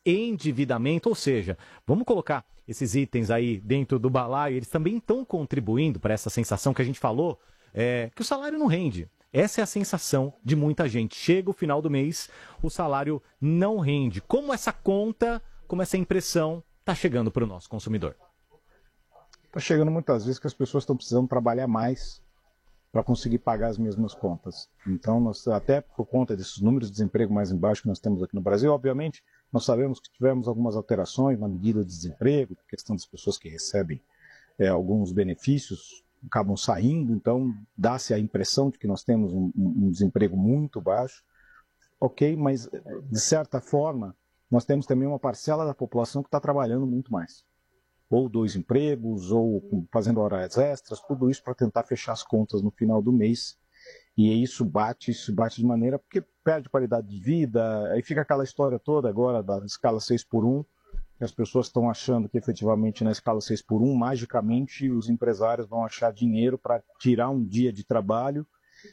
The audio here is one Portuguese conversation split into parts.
endividamento, ou seja, vamos colocar esses itens aí dentro do balaio, eles também estão contribuindo para essa sensação que a gente falou, que o salário não rende. Essa é a sensação de muita gente. Chega o final do mês, o salário não rende. Como essa conta, como essa impressão está chegando para o nosso consumidor? Está chegando muitas vezes que as pessoas estão precisando trabalhar mais para conseguir pagar as mesmas contas. Então, nós, até por conta desses números de desemprego mais embaixo que nós temos aqui no Brasil, obviamente, nós sabemos que tivemos algumas alterações na medida de desemprego, questão das pessoas que recebem alguns benefícios, acabam saindo, então dá-se a impressão de que nós temos um desemprego muito baixo, ok, mas de certa forma nós temos também uma parcela da população que está trabalhando muito mais, ou 2 empregos, ou fazendo horas extras, tudo isso para tentar fechar as contas no final do mês, e isso bate de maneira, porque perde qualidade de vida, aí fica aquela história toda agora da escala 6x1, que as pessoas estão achando que efetivamente na escala 6x1, magicamente os empresários vão achar dinheiro para tirar um dia de trabalho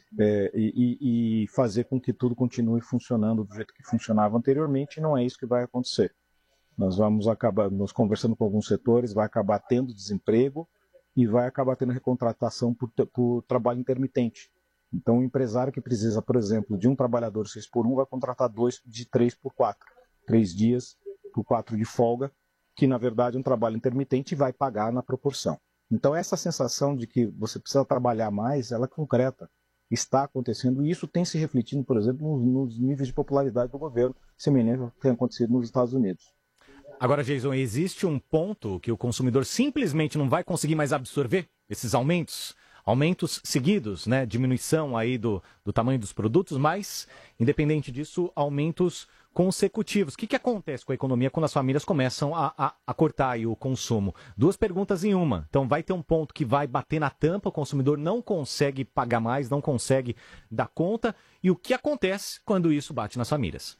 e fazer com que tudo continue funcionando do jeito que funcionava anteriormente, e não é isso que vai acontecer. Nós vamos acabar, nos conversando com alguns setores, vai acabar tendo desemprego e vai acabar tendo recontratação por trabalho intermitente. Então o empresário que precisa, por exemplo, de um trabalhador 6x1 vai contratar 2 de 3x4, 3 dias por 4 de folga, que na verdade é um trabalho intermitente e vai pagar na proporção. Então essa sensação de que você precisa trabalhar mais, ela é concreta, está acontecendo, e isso tem se refletido, por exemplo, nos níveis de popularidade do governo, semelhante ao que tem acontecido nos Estados Unidos. Agora, Jason, existe um ponto que o consumidor simplesmente não vai conseguir mais absorver esses aumentos seguidos, né? Diminuição aí do tamanho dos produtos, mas, independente disso, aumentos consecutivos. O que acontece com a economia quando as famílias começam a cortar aí o consumo? 2 perguntas em uma. Então, vai ter um ponto que vai bater na tampa, o consumidor não consegue pagar mais, não consegue dar conta. E o que acontece quando isso bate nas famílias?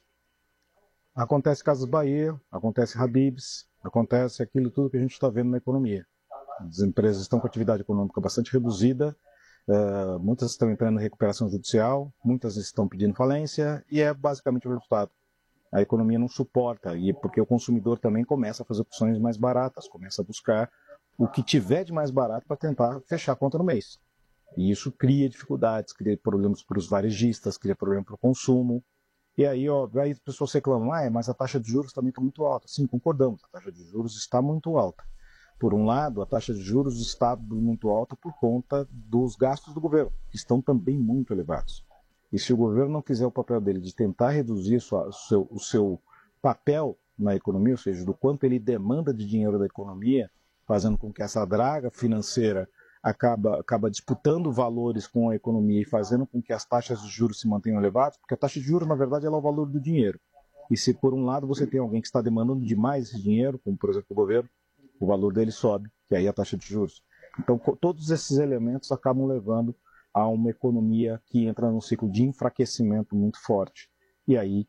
Acontece Casas Bahia, acontece Habib's, acontece aquilo tudo que a gente está vendo na economia. As empresas estão com atividade econômica bastante reduzida, muitas estão entrando em recuperação judicial, muitas estão pedindo falência, e é basicamente o resultado. A economia não suporta, e porque o consumidor também começa a fazer opções mais baratas, começa a buscar o que tiver de mais barato para tentar fechar a conta no mês. E isso cria dificuldades, cria problemas para os varejistas, cria problema para o consumo. E aí, aí as pessoas reclamam, mas a taxa de juros também está muito alta. Sim, concordamos, a taxa de juros está muito alta. Por um lado, a taxa de juros está muito alta por conta dos gastos do governo, que estão também muito elevados. E se o governo não fizer o papel dele de tentar reduzir o seu papel na economia, ou seja, do quanto ele demanda de dinheiro da economia, fazendo com que essa draga financeira acaba disputando valores com a economia e fazendo com que as taxas de juros se mantenham elevadas, porque a taxa de juros, na verdade, ela é o valor do dinheiro. E se, por um lado, você tem alguém que está demandando demais esse dinheiro, como, por exemplo, o governo, o valor dele sobe, que aí é a taxa de juros. Então, todos esses elementos acabam levando a uma economia que entra num ciclo de enfraquecimento muito forte. E aí,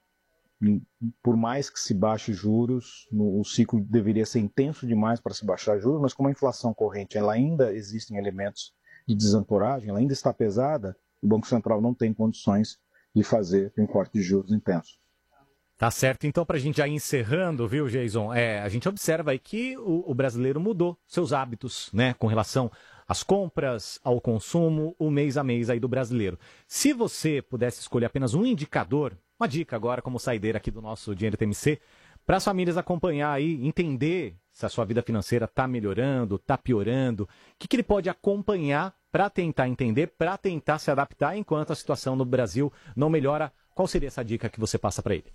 por mais que se baixe juros, o ciclo deveria ser intenso demais para se baixar juros, mas como a inflação corrente ela ainda existem elementos de desancoragem, ela ainda está pesada, o Banco Central não tem condições de fazer um corte de juros intenso. Tá certo. Então, para a gente já ir encerrando, viu, Jason? A gente observa aí que o brasileiro mudou seus hábitos, né, com relação às compras, ao consumo, o mês a mês aí do brasileiro. Se você pudesse escolher apenas um indicador, uma dica agora como saideira aqui do nosso Dinheiro TMC, para as famílias acompanhar aí, entender se a sua vida financeira está melhorando, está piorando, o que ele pode acompanhar para tentar entender, para tentar se adaptar enquanto a situação no Brasil não melhora. Qual seria essa dica que você passa para ele?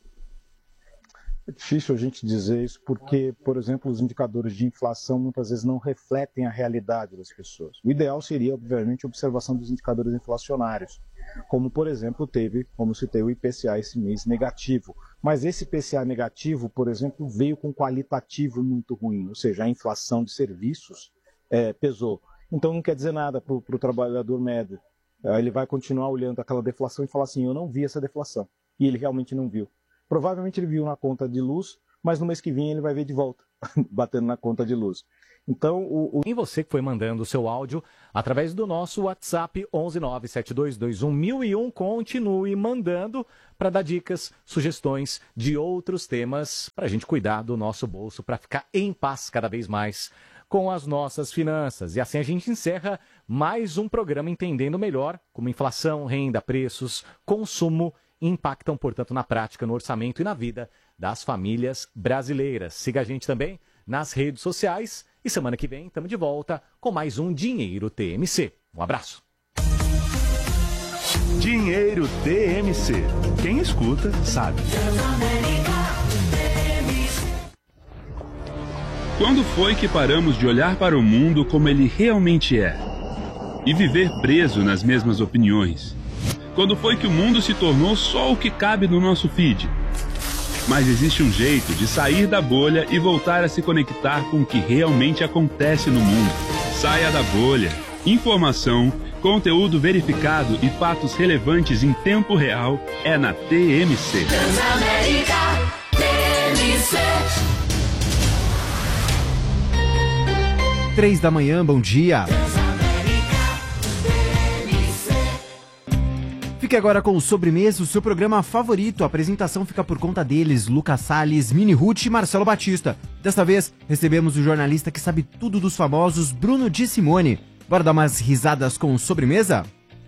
É difícil a gente dizer isso porque, por exemplo, os indicadores de inflação muitas vezes não refletem a realidade das pessoas. O ideal seria, obviamente, a observação dos indicadores inflacionários, como, por exemplo, como citei, o IPCA esse mês negativo. Mas esse IPCA negativo, por exemplo, veio com qualitativo muito ruim, ou seja, a inflação de serviços pesou. Então não quer dizer nada para o trabalhador médio. Ele vai continuar olhando aquela deflação e falar assim, eu não vi essa deflação. E ele realmente não viu. Provavelmente ele viu na conta de luz mas no mês que vem ele vai ver de volta, batendo na conta de luz. Então, E você que foi mandando o seu áudio através do nosso WhatsApp 11972211001, continue mandando para dar dicas, sugestões de outros temas para a gente cuidar do nosso bolso, para ficar em paz cada vez mais com as nossas finanças. E assim a gente encerra mais um programa entendendo melhor como inflação, renda, preços, consumo impactam, portanto, na prática, no orçamento e na vida das famílias brasileiras. Siga a gente também nas redes sociais e semana que vem estamos de volta com mais um Dinheiro TMC. Um abraço. Dinheiro TMC. Quem escuta sabe. Quando foi que paramos de olhar para o mundo como ele realmente é? E viver preso nas mesmas opiniões? Quando foi que o mundo se tornou só o que cabe no nosso feed? Mas existe um jeito de sair da bolha e voltar a se conectar com o que realmente acontece no mundo. Saia da bolha. Informação, conteúdo verificado e fatos relevantes em tempo real é na TMC. Transamérica TMC. 3 da manhã, bom dia. Fique agora com o Sobremesa, o seu programa favorito. A apresentação fica por conta deles, Lucas Salles, Mini Ruth e Marcelo Batista. Desta vez, recebemos o jornalista que sabe tudo dos famosos, Bruno Di Simone. Bora dar umas risadas com o Sobremesa?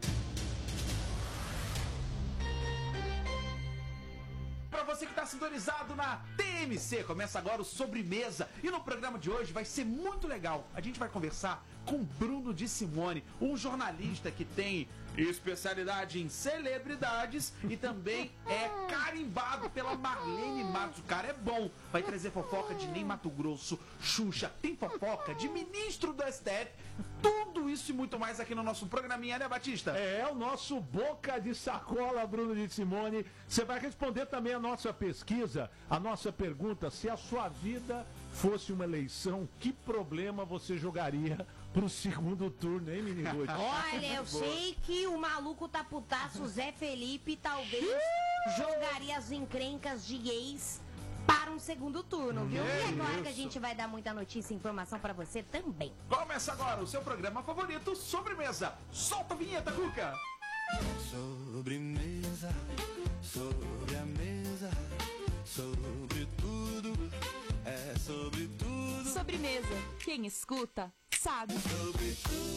Para você que está sintonizado na TMC, começa agora o Sobremesa. E no programa de hoje vai ser muito legal. A gente vai conversar com Bruno Di Simone, um jornalista que tem especialidade em celebridades e também é carimbado pela Marlene Matos. O cara é bom, vai trazer fofoca de Ney Matogrosso, Xuxa, tem fofoca de ministro do STF, tudo isso e muito mais aqui no nosso programinha, né, Batista? É o nosso Boca de Sacola, Bruno Di Simone. Você vai responder também a nossa pesquisa, a nossa pergunta: se a sua vida fosse uma eleição, que problema você jogaria pro segundo turno, hein, Mini Ruth? Olha, eu sei que o maluco tá putaço, Zé Felipe, talvez jogaria as encrencas de gays para um segundo turno, viu? E é claro que a gente vai dar muita notícia e informação pra você também. Começa agora o seu programa favorito, Sobremesa. Solta a vinheta, Cuca! Sobremesa, sobre a mesa, sobre tudo, é sobre tudo. Sobremesa, quem escuta sabe. Sobre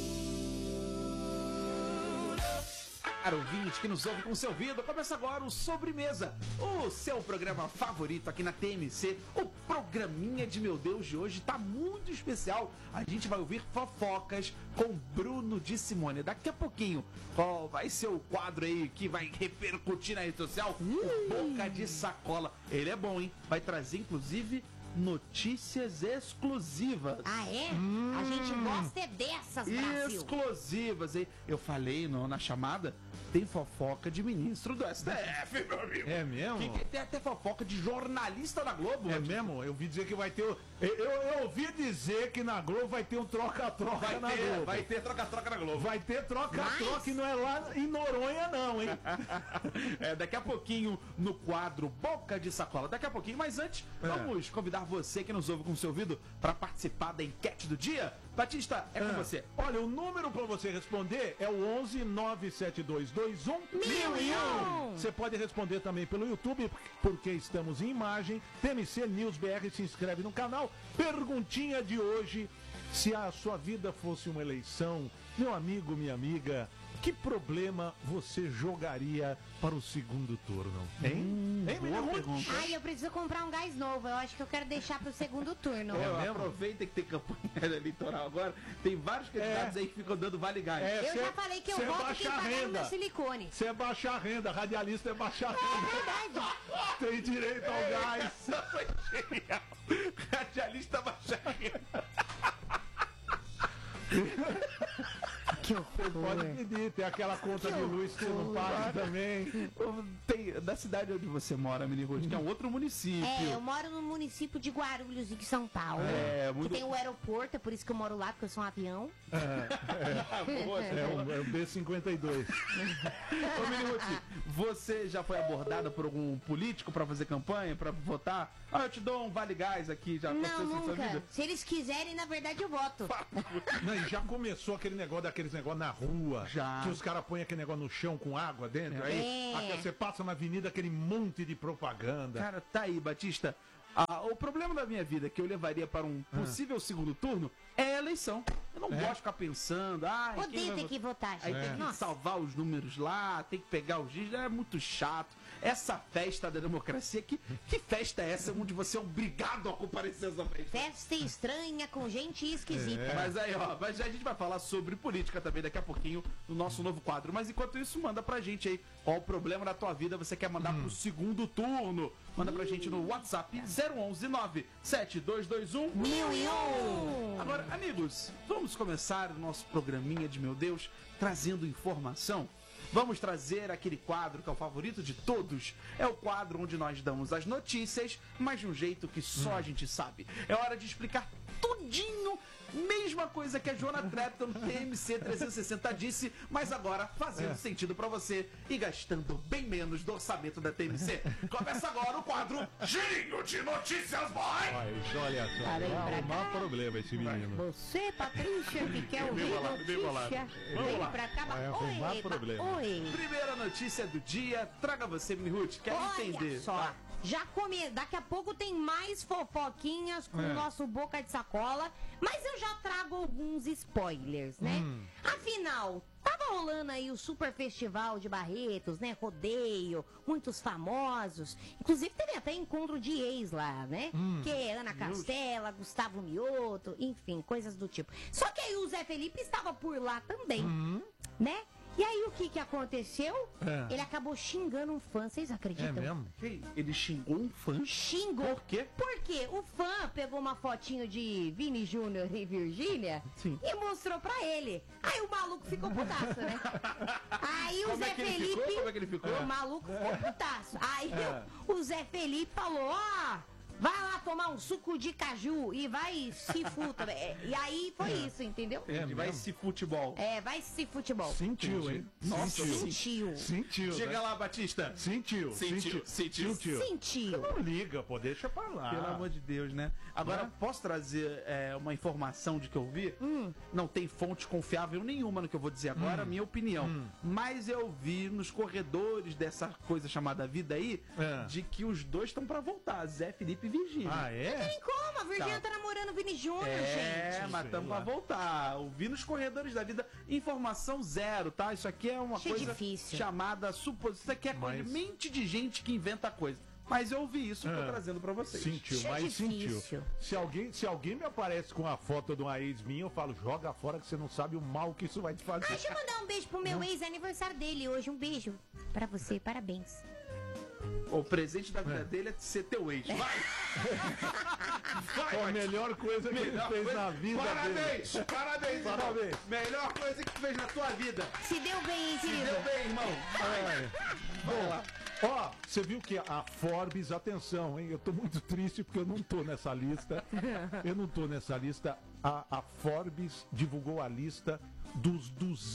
Caro ouvinte que nos ouve com seu ouvido, começa agora o Sobremesa, o seu programa favorito aqui na TMC. O programinha de meu Deus de hoje tá muito especial. A gente vai ouvir fofocas com Bruno Di Simone. Daqui a pouquinho, qual vai ser o quadro aí que vai repercutir na rede social? O Boca de Sacola. Ele é bom, hein? Vai trazer, inclusive, notícias exclusivas. Ah, é? A gente gosta é dessas, Brasil. Exclusivas, hein? Eu falei na chamada, tem fofoca de ministro do STF, meu amigo. É mesmo? Tem até fofoca de jornalista da Globo. É mesmo? Eu ouvi dizer que vai ter... Eu ouvi dizer que na Globo vai ter um troca-troca na Globo. Vai ter troca-troca na Globo. Vai ter troca-troca e não é lá em Noronha não, hein? Daqui a pouquinho no quadro Boca de Sacola. Daqui a pouquinho, mas antes, vamos convidar você que nos ouve com o seu ouvido para participar da enquete do dia. Batista, é com você. Olha, o número para você responder é o 11 97221 1001. Você pode responder também pelo YouTube, porque estamos em imagem. TMC News BR, se inscreve no canal. Perguntinha de hoje: se a sua vida fosse uma eleição, meu amigo, minha amiga, que problema você jogaria para o segundo turno? Hein? Boa pergunta. Ai, eu preciso comprar um gás novo. Eu acho que eu quero deixar pro segundo turno. Aproveita que tem campanha eleitoral agora. Tem vários candidatos aí que ficam dando vale gás. Eu já falei que eu voto quem pagar no meu silicone. Você é baixar a renda, radialista é baixar a renda. É verdade. Tem direito ao gás. Essa foi genial. Radialista baixar a renda. Você pode pedir acredito. Tem aquela conta de luz que você não paga também. Tem, da cidade onde você mora, Mini Ruth, que é um outro município. Eu moro no município de Guarulhos, em São Paulo. muito... Que tem o aeroporto, é por isso que eu moro lá, porque eu sou um avião. É o B-52. Ô, Mini Ruth, você já foi abordada por algum político pra fazer campanha, pra votar? Eu te dou um vale gás aqui, já Não, aconteceu isso na sua nunca. vida? Se eles quiserem, na verdade, eu voto. Não, e já começou daqueles negócios na rua. Já. Que os caras põem aquele negócio no chão com água dentro. Aí você passa na avenida, aquele monte de propaganda. Cara, tá aí, Batista. O problema da minha vida que eu levaria para um possível segundo turno é a eleição. Eu não gosto de ficar pensando. Odeio ter que votar, Aí gente. tem que salvar os números lá, tem que pegar os dias, é muito chato. Essa festa da democracia, que festa é essa onde você é obrigado a comparecer essa festa? Festa estranha com gente esquisita. Mas aí, mas a gente vai falar sobre política também daqui a pouquinho no nosso novo quadro. Mas enquanto isso, manda pra gente aí qual o problema da tua vida você quer mandar pro segundo turno. Manda pra gente no WhatsApp 011 97221 1001. Agora, amigos, vamos começar o nosso programinha de meu Deus trazendo informação. Vamos trazer aquele quadro que é o favorito de todos. É o quadro onde nós damos as notícias, mas de um jeito que só a gente sabe. É hora de explicar tudinho, mesma coisa que a Joana Trepton TMC 360 disse, mas agora fazendo sentido pra você e gastando bem menos do orçamento da TMC. Começa agora o quadro Girinho de Notícias, boy! Olha só, vai arrumar problema esse menino. Você, Patrícia, que quer ouvir notícia, vem pra cá. Vai arrumar problema. Oi. Primeira notícia do dia, traga você, Mini Ruth, quer entender? Olha só, daqui a pouco tem mais fofoquinhas com o nosso Boca de Sacola, mas eu já trago alguns spoilers, né? Afinal, tava rolando aí o Super Festival de Barretos, né? Rodeio, muitos famosos. Inclusive teve até encontro de ex lá, né? Que é Ana Castela, Gustavo Mioto, enfim, coisas do tipo. Só que aí o Zé Felipe estava por lá também, né? E aí o que aconteceu? Ele acabou xingando um fã, vocês acreditam? É mesmo? Ele xingou um fã? Xingou. Por quê? Porque o fã pegou uma fotinho de Vini Júnior e Virgínia e mostrou pra ele. Aí o maluco ficou putaço, né? Aí o Zé Felipe... Como é que ele ficou? O maluco ficou putaço. Aí o Zé Felipe falou, vai lá tomar um suco de caju e vai se futa. E aí foi isso, entendeu? Vai se futebol. Vai se futebol. Sentiu, hein? Nossa, Sentiu. né? Chega lá, Batista. Sentiu. Sentiu. Não liga, pô, deixa pra lá. Pelo amor de Deus, né? Agora, posso trazer uma informação de que eu vi? Não tem fonte confiável nenhuma no que eu vou dizer agora, minha opinião. Mas eu vi nos corredores dessa coisa chamada vida aí, de que os dois estão pra voltar, Zé Felipe e Virgínia. Ah, é? Não tem como, a Virgínia tá namorando o Vini Júnior, gente. Mas estamos pra voltar. Ouvi nos corredores da vida, informação zero, tá? Isso aqui é uma coisa difícil. chamada suposição. Isso aqui é coisa de mente de gente que inventa coisa. Mas eu ouvi isso, tô trazendo pra vocês. Sentiu. Se alguém me aparece com a foto de uma ex minha, eu falo, joga fora que você não sabe o mal que isso vai te fazer. Deixa eu mandar um beijo pro meu ex, é aniversário dele hoje. Um beijo pra você, parabéns. O presente da vida dele é ser teu ex. Vai! A melhor coisa que ele fez na vida dele. Parabéns. Melhor coisa que tu fez na tua vida. Se deu bem, hein, querido? Se deu bem, irmão. Vamos lá. Você viu que a Forbes, atenção, hein? Eu tô muito triste porque eu não tô nessa lista. A Forbes divulgou a lista dos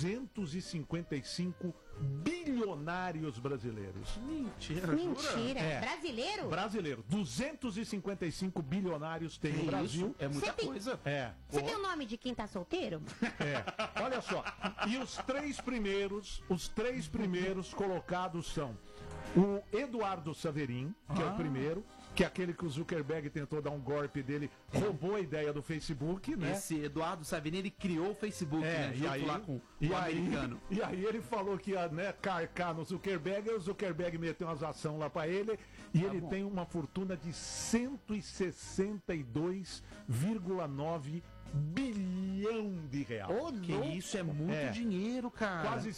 255 bilionários brasileiros. Mentira. Brasileiro? Brasileiro. 255 bilionários tem no Brasil. É muita coisa. Você tem o nome de quem tá solteiro? Olha só. E os três primeiros colocados são o Eduardo Saverin, que é o primeiro, que é aquele que o Zuckerberg tentou dar um golpe dele, roubou a ideia do Facebook, né? Esse Eduardo Saverin, ele criou o Facebook, né? Junto lá com o americano. E aí ele falou que ia, né, carcar no Zuckerberg, e o Zuckerberg meteu umas ações lá pra ele, e ele tem uma fortuna de 162,9 bilhão de reais. Que isso é muito dinheiro, cara. Quase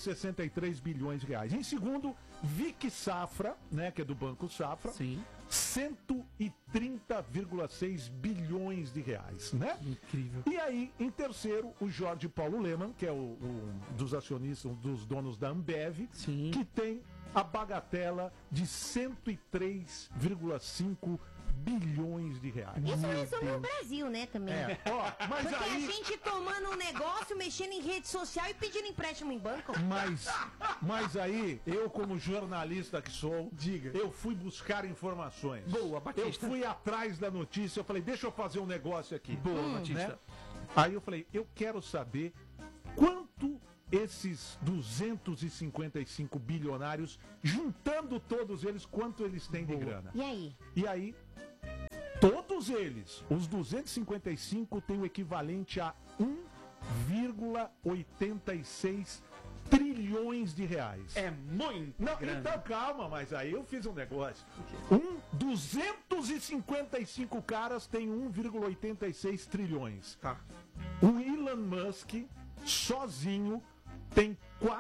163 bilhões de reais. Em segundo, Vic Safra, né, que é do Banco Safra. Sim. 130,6 bilhões de reais, né? Incrível. E aí, em terceiro, o Jorge Paulo Lemann, que é um dos acionistas, um dos donos da Ambev, Sim. que tem a bagatela de 103,5 bilhões de reais. Isso resume o Brasil, né, também. Ó, mas Porque aí... a gente tomando um negócio, mexendo em rede social e pedindo empréstimo em banco. Mas aí, eu como jornalista que sou, eu fui buscar informações. Boa, Batista. Eu fui atrás da notícia, eu falei, deixa eu fazer um negócio aqui. Boa, Batista. Aí eu falei, eu quero saber quanto esses 255 bilionários, juntando todos eles, quanto eles têm de grana. E aí? E aí, todos eles, os 255, têm o equivalente a 1,86 trilhões de reais. É muito Não, grande. então calma, mas aí eu fiz um negócio. 255 caras têm 1,86 trilhões. Tá. O Elon Musk, sozinho, tem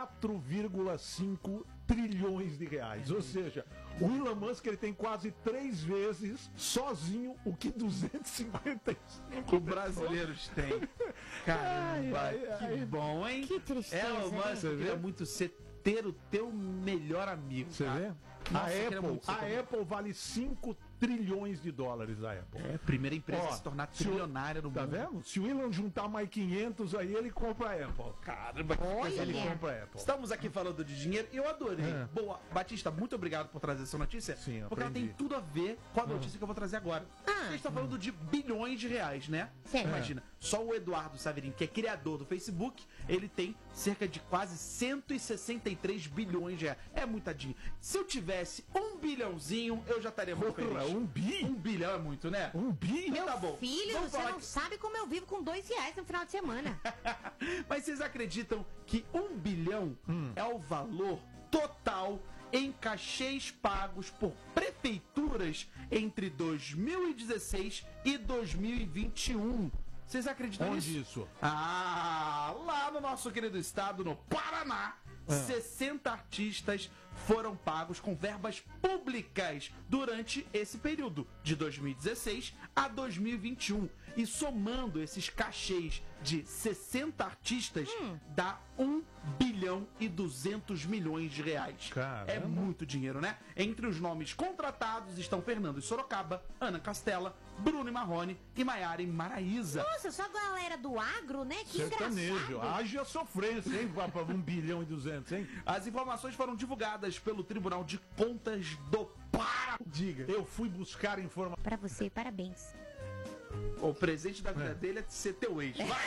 4,5 trilhões de reais. Ou seja, o Elon Musk ele tem quase 3 vezes sozinho o que 255 brasileiros têm. Caramba, que bom, hein? Que tristeza, Elon hein? Musk queria muito ter o teu melhor amigo. Você cara. vê? Nossa, eu queria muito ser A como- Apple vale 5 trilhões de dólares, a Apple. É a primeira empresa Ó, a se tornar se o- trilionária no Tá mundo. vendo? Se o Elon juntar mais 500 aí, ele compra a Apple. Caramba, que coisa Ele linda. compra a Apple. Estamos aqui falando de dinheiro e eu adorei. É. Boa, Batista, muito obrigado por trazer essa notícia. Sim, eu porque ela tem aprendi. tudo a ver com a notícia que eu vou trazer agora. A gente tá falando de bilhões de reais, né? Certo. Imagina, só o Eduardo Saverin, que é criador do Facebook, ele tem cerca de quase 163 bilhões de reais. É muita dinheiro. Se eu tivesse 1 bilhãozinho, eu já estaria muito Porra, feliz. 1 bi? 1 bilhão é muito, né? 1 bi? Meu Tá bom. filho, Vamos você falar não que- sabe como eu vivo com R$2 no final de semana. Mas vocês acreditam que 1 bilhão é o valor total em cachês pagos por prefeituras entre 2016 e 2021? Vocês acreditam nisso? Onde isso? Ah, lá no nosso querido estado, no Paraná, 60 artistas foram pagos com verbas públicas durante esse período, de 2016 a 2021. E somando esses cachês de 60 artistas, dá 1 bilhão e 200 milhões de reais. Caramba. É muito dinheiro, né? Entre os nomes contratados estão Fernando Sorocaba, Ana Castela, Bruno Marrone e Maiara Maraíza. Nossa, só a galera do agro, né? Que Sertanejo. engraçado. Haja sofrência, hein? Para 1 bilhão e 200, hein? As informações foram divulgadas pelo Tribunal de Contas do Pará. Diga. Eu fui buscar informações. Pra você, parabéns. O presente da vida dele é ser teu ex. Vai!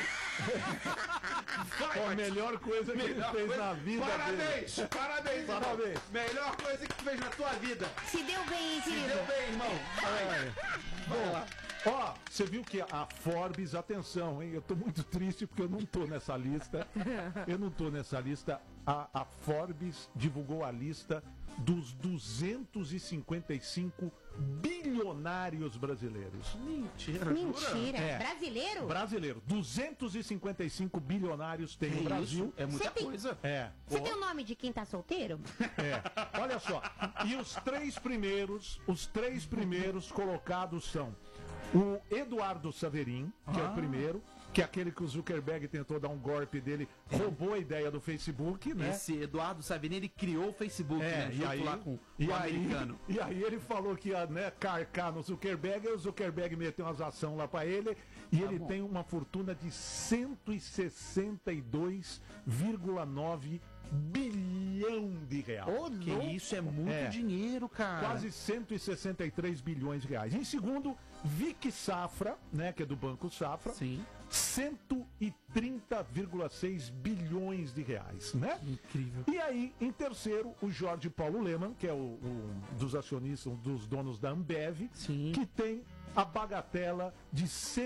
A melhor coisa que ele fez coisa- na vida Parabéns! dele. Parabéns, irmão. Parabéns. Melhor coisa que tu fez na tua vida. Se deu bem, hein, Se querido? deu bem, irmão. Vai. Vai lá. Ó, você viu que a Forbes, atenção, hein? Eu tô muito triste porque eu não tô nessa lista. Eu não tô nessa lista. A Forbes divulgou a lista dos 255 bilionários brasileiros. Mentira, Mentira. É. Brasileiro? Brasileiro. 255 bilionários tem no Brasil. É muita Você tem- coisa. É. Você tem o nome de quem tá solteiro? É, olha só. E os três primeiros colocados são o Eduardo Saverin, que é o primeiro, que é aquele que o Zuckerberg tentou dar um golpe dele, roubou a ideia do Facebook, né? Esse Eduardo Saverin, ele criou o Facebook, né? e Junto aí, lá com e o aí- americano. E aí ele falou que ia, né, carcar no Zuckerberg, e o Zuckerberg meteu umas ações lá pra ele, e ele bom. tem uma fortuna de 162,9 bilhão de reais. Que isso, é muito É. dinheiro, cara. Quase 163 bilhões de reais. Em segundo, Vic Safra, né, que é do Banco Safra, Sim. 130,6 bilhões de reais, né? Incrível. E aí, em terceiro, o Jorge Paulo Lemann, que é um dos acionistas, um dos donos da Ambev, Sim. que tem a bagatela de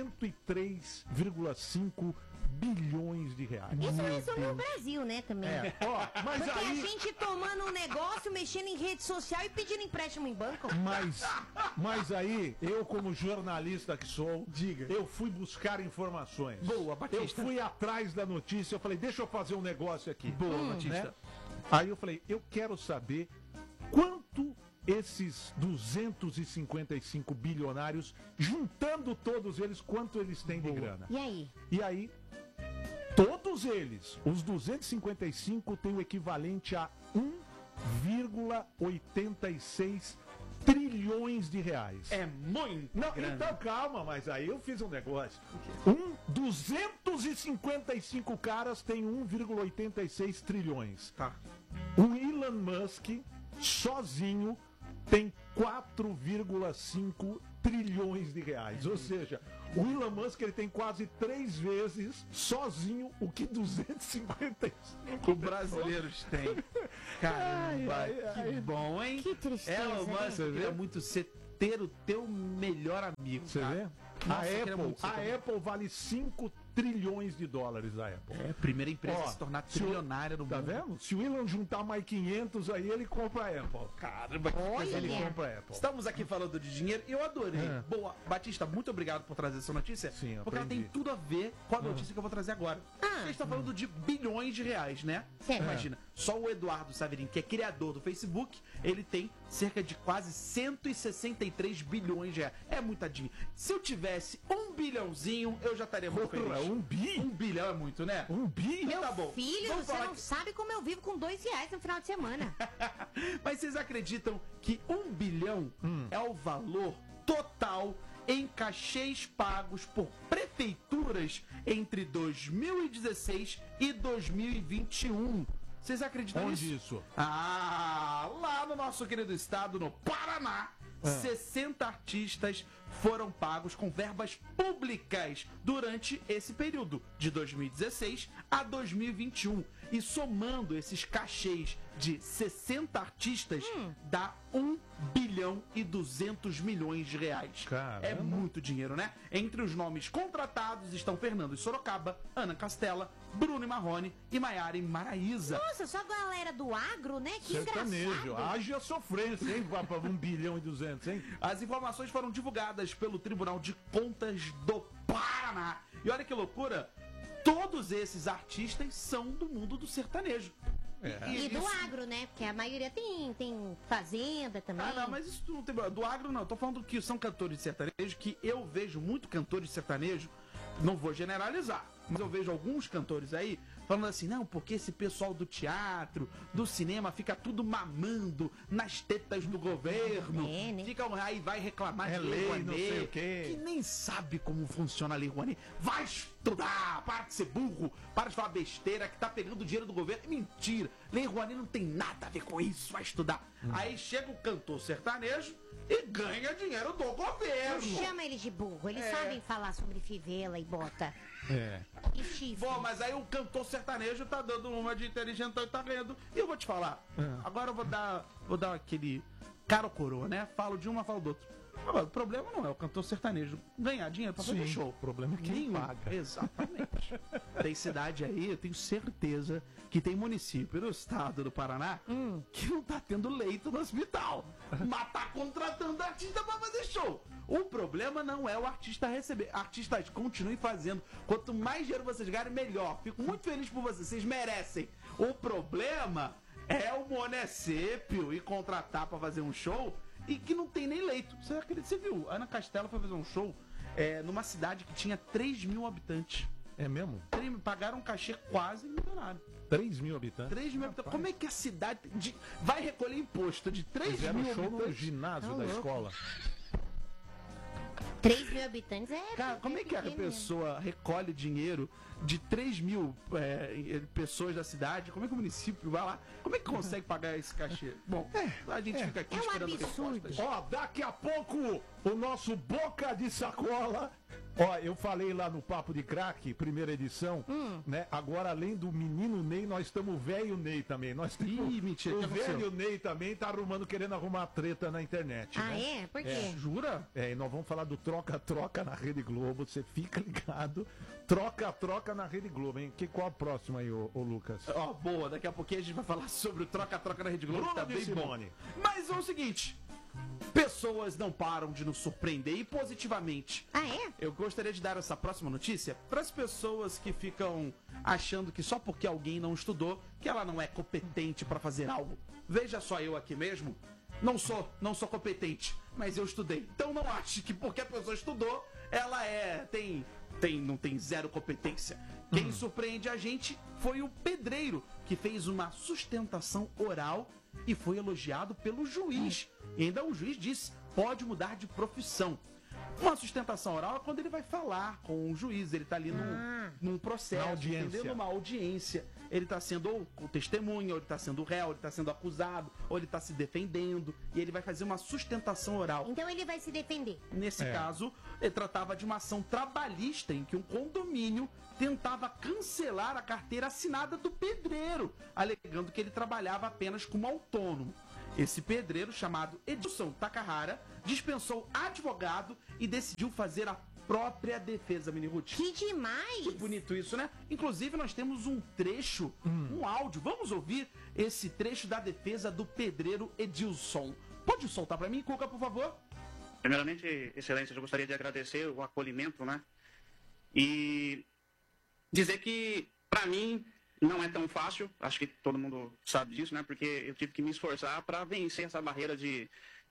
103,5 bilhões de reais. Isso resume o Brasil, né, também. Ó, mas Porque aí... a gente tomando um negócio, mexendo em rede social e pedindo empréstimo em banco. Mas aí, eu como jornalista que sou, eu fui buscar informações. Boa, Batista. Eu fui atrás da notícia, eu falei, deixa eu fazer um negócio aqui. Boa, Batista. Aí eu falei, eu quero saber quanto esses 255 bilionários, juntando todos eles, quanto eles têm de grana? E aí? E aí, todos eles, os 255, têm o equivalente a 1,86 trilhões de reais. É muito Não, grande. então calma, mas aí eu fiz um negócio. 255 caras têm 1,86 trilhões. Tá. O Elon Musk, sozinho, tem 4,5 trilhões de reais. Ou seja, o Elon Musk ele tem quase 3 vezes sozinho o que 255 brasileiros têm. Caramba, que bom, hein? Que tristeza, Elon né? Musk queria muito ter o teu melhor amigo. Você cara. vê? Nossa, eu queria muito ser A teu- Apple vale 5 trilhões de dólares, a Apple. É a primeira empresa Ó, a se tornar se o- trilionária no Tá mundo. vendo? Se o Elon juntar mais 500 aí, ele compra a Apple. Caramba, que coisa Ele linda. compra a Apple. Estamos aqui falando de dinheiro e eu adorei. É. Boa, Batista, muito obrigado por trazer essa notícia. Sim, porque ela tem aprendi. tudo a ver com a notícia que eu vou trazer agora. A gente tá falando de bilhões de reais, né? Certo. Imagina, só o Eduardo Saverin, que é criador do Facebook, ele tem cerca de quase 163 bilhões de reais. É muita dinheiro. Se eu tivesse 1 bilhãozinho, eu já estaria muito Porra, feliz. 1 bi? 1 bilhão é muito, né? 1 bi? Meu tá bom. filho, Vamos você falar não que- sabe como eu vivo com R$2 no final de semana. Mas vocês acreditam que 1 bilhão é o valor total em cachês pagos por prefeituras entre 2016 e 2021? Vocês acreditam nisso? Onde isso? Ah, lá no nosso querido estado, no Paraná, 60 artistas foram pagos com verbas públicas durante esse período, de 2016 a 2021. E somando esses cachês de 60 artistas, dá 1 bilhão e 200 milhões de reais. Caramba. É muito dinheiro, né? Entre os nomes contratados estão Fernando Sorocaba, Ana Castela, Bruno e Marrone e Maiara e Maraísa. Nossa, só a galera do agro, né? Que Sertanejo. engraçado. Haja sofrência, hein? Vai pra 1 bilhão e 200, hein? As informações foram divulgadas pelo Tribunal de Contas do Paraná. E olha que loucura, todos esses artistas são do mundo do sertanejo. E do agro, né? Porque a maioria tem fazenda também. Ah, não, mas isso não tem problema. Do agro não, eu tô falando que são cantores de sertanejo, que eu vejo muito cantores de sertanejo, não vou generalizar, mas eu vejo alguns cantores aí falando assim, não, porque esse pessoal do teatro, do cinema, fica tudo mamando nas tetas do governo, É, né? fica aí, vai reclamar É de lei, Rouanet, não sei o quê. que nem sabe como funciona a Lei Rouanet. Vai estudar, para de ser burro, para de falar besteira, que tá pegando o dinheiro do governo. É mentira, Lei Rouanet não tem nada a ver com isso, vai estudar. Aí chega o cantor sertanejo e ganha dinheiro do governo. Chama eles de burro. Eles sabem falar sobre fivela e bota. É. E chifre. Bom, mas aí o cantor sertanejo tá dando uma de inteligentão e tá ganhando. E eu vou te falar, agora eu vou dar aquele cara ou coroa, né? Falo de uma, falo do outro. Agora, o problema não é o cantor sertanejo ganhar dinheiro pra fazer Sim, show. o problema é quem Nenhum. paga. Exatamente. Tem cidade aí, eu tenho certeza que tem município no estado do Paraná que não tá tendo leito no hospital. Mas tá contratando artista pra fazer show. O problema não é o artista receber. Artistas, continuem fazendo. Quanto mais dinheiro vocês ganharem, melhor. Fico muito feliz por vocês. Vocês merecem. O problema é o monocípio e contratar pra fazer um show e que não tem nem leito. Você acredita? Você viu? A Ana Castela foi fazer um show numa cidade que tinha 3 mil habitantes. É mesmo? Pagaram um cachê quase milionário. 3 mil habitantes. 3 mil habitantes. Como é que a cidade vai recolher imposto de 3 Fizeram mil show no habitantes? ginásio Tá da louco. escola. 3 mil habitantes é. Cara, como é que a pequeno mesmo. pessoa recolhe dinheiro de 3 mil pessoas da cidade? Como é que o município vai lá? Como é que consegue pagar esse cachê? Bom, a gente fica aqui É um esperando absurdo. respostas. Ó, daqui a pouco o nosso Boca de Sacola. Ó, eu falei lá no Papo de Crack, primeira edição, né? Agora, além do menino Ney, nós estamos o velho Ney também. Nós temos Ih, mentira, o o que aconteceu? velho Ney também tá arrumando, querendo arrumar treta na internet. Ah, né? é? Por quê? Jura? É, e nós vamos falar do troca-troca na Rede Globo. Você fica ligado. Troca-troca na Rede Globo, hein? Qual a próxima aí, ô Lucas? Ó, boa, daqui a pouquinho a gente vai falar sobre o troca-troca na Rede Globo, que tá Bruno de bem bom. Simone. Mas é o seguinte, pessoas não param de nos surpreender e positivamente. Ah, é? Eu gostaria de dar essa próxima notícia para as pessoas que ficam achando que só porque alguém não estudou, que ela não é competente para fazer algo. Veja só eu aqui mesmo, não sou competente, mas eu estudei. Então não ache que porque a pessoa estudou, ela não tem zero competência. Quem surpreende a gente foi o pedreiro, que fez uma sustentação oral e foi elogiado pelo juiz. E ainda o juiz disse, pode mudar de profissão. Uma sustentação oral é quando ele vai falar com o juiz, ele tá ali num processo, entendendo? Uma audiência. Ele tá sendo ou testemunha, ou ele tá sendo réu, ou ele tá sendo acusado, ou ele tá se defendendo, e ele vai fazer uma sustentação oral. Então ele vai se defender. Nesse caso, ele tratava de uma ação trabalhista em que um condomínio tentava cancelar a carteira assinada do pedreiro, alegando que ele trabalhava apenas como autônomo. Esse pedreiro, chamado Edilson Takahara, dispensou advogado e decidiu fazer a própria defesa, Mini Ruth. Que demais! Que bonito isso, né? Inclusive, nós temos um trecho, um áudio. Vamos ouvir esse trecho da defesa do pedreiro Edilson. Pode soltar pra mim, Cuca, por favor? Primeiramente, Excelência, eu gostaria de agradecer o acolhimento, né? E dizer que, pra mim, não é tão fácil, acho que todo mundo sabe disso, né? Porque eu tive que me esforçar para vencer essa barreira de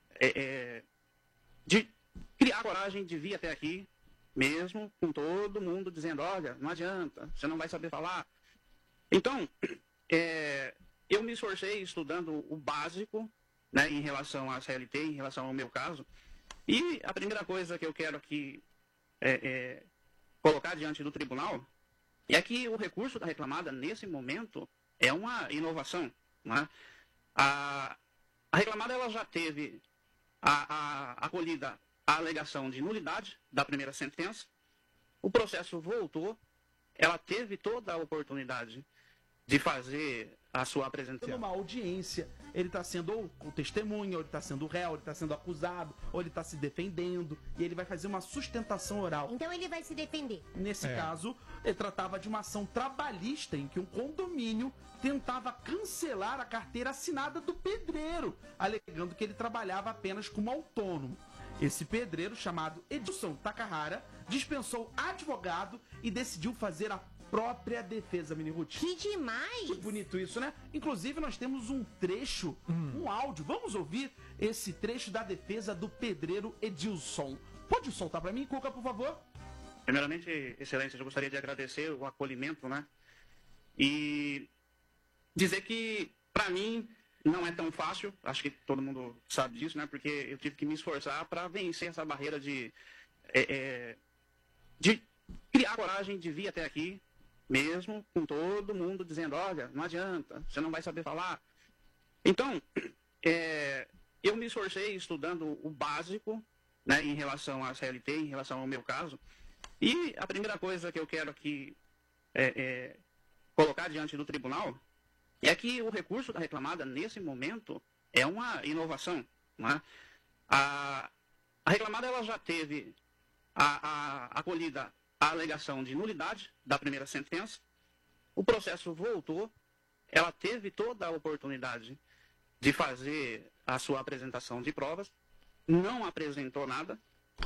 criar coragem de vir até aqui, mesmo com todo mundo dizendo, olha, não adianta, você não vai saber falar. Então, eu me esforcei estudando o básico, né, em relação à CLT, em relação ao meu caso. E a primeira coisa que eu quero aqui colocar diante do tribunal é que o recurso da reclamada, nesse momento, é uma inovação. Né? A reclamada ela já teve acolhida a alegação de nulidade da primeira sentença, o processo voltou, ela teve toda a oportunidade de fazer a sua apresentação. Numa audiência, ele está sendo ou testemunha, ou ele está sendo réu, ou ele está sendo acusado, ou ele está se defendendo, e ele vai fazer uma sustentação oral. Então ele vai se defender. Nesse caso, ele tratava de uma ação trabalhista em que um condomínio tentava cancelar a carteira assinada do pedreiro, alegando que ele trabalhava apenas como autônomo. Esse pedreiro, chamado Edilson Takahara, dispensou advogado e decidiu fazer a própria defesa, Mini Ruth. Que demais! Que bonito isso, né? Inclusive, nós temos um trecho, um áudio. Vamos ouvir esse trecho da defesa do pedreiro Edilson. Pode soltar pra mim, Cuca, por favor? Primeiramente, Excelência, eu gostaria de agradecer o acolhimento, né? E dizer que, pra mim, não é tão fácil, acho que todo mundo sabe disso, né? Porque eu tive que me esforçar para vencer essa barreira de criar coragem de vir até aqui, mesmo com todo mundo dizendo, olha, não adianta, você não vai saber falar. Então, eu me esforcei estudando o básico, né, em relação à CLT, em relação ao meu caso. E a primeira coisa que eu quero aqui colocar diante do tribunal é que o recurso da reclamada, nesse momento, é uma inovação. Né? A reclamada ela já teve acolhida a alegação de nulidade da primeira sentença, o processo voltou, ela teve toda a oportunidade de fazer a sua apresentação de provas, não apresentou nada.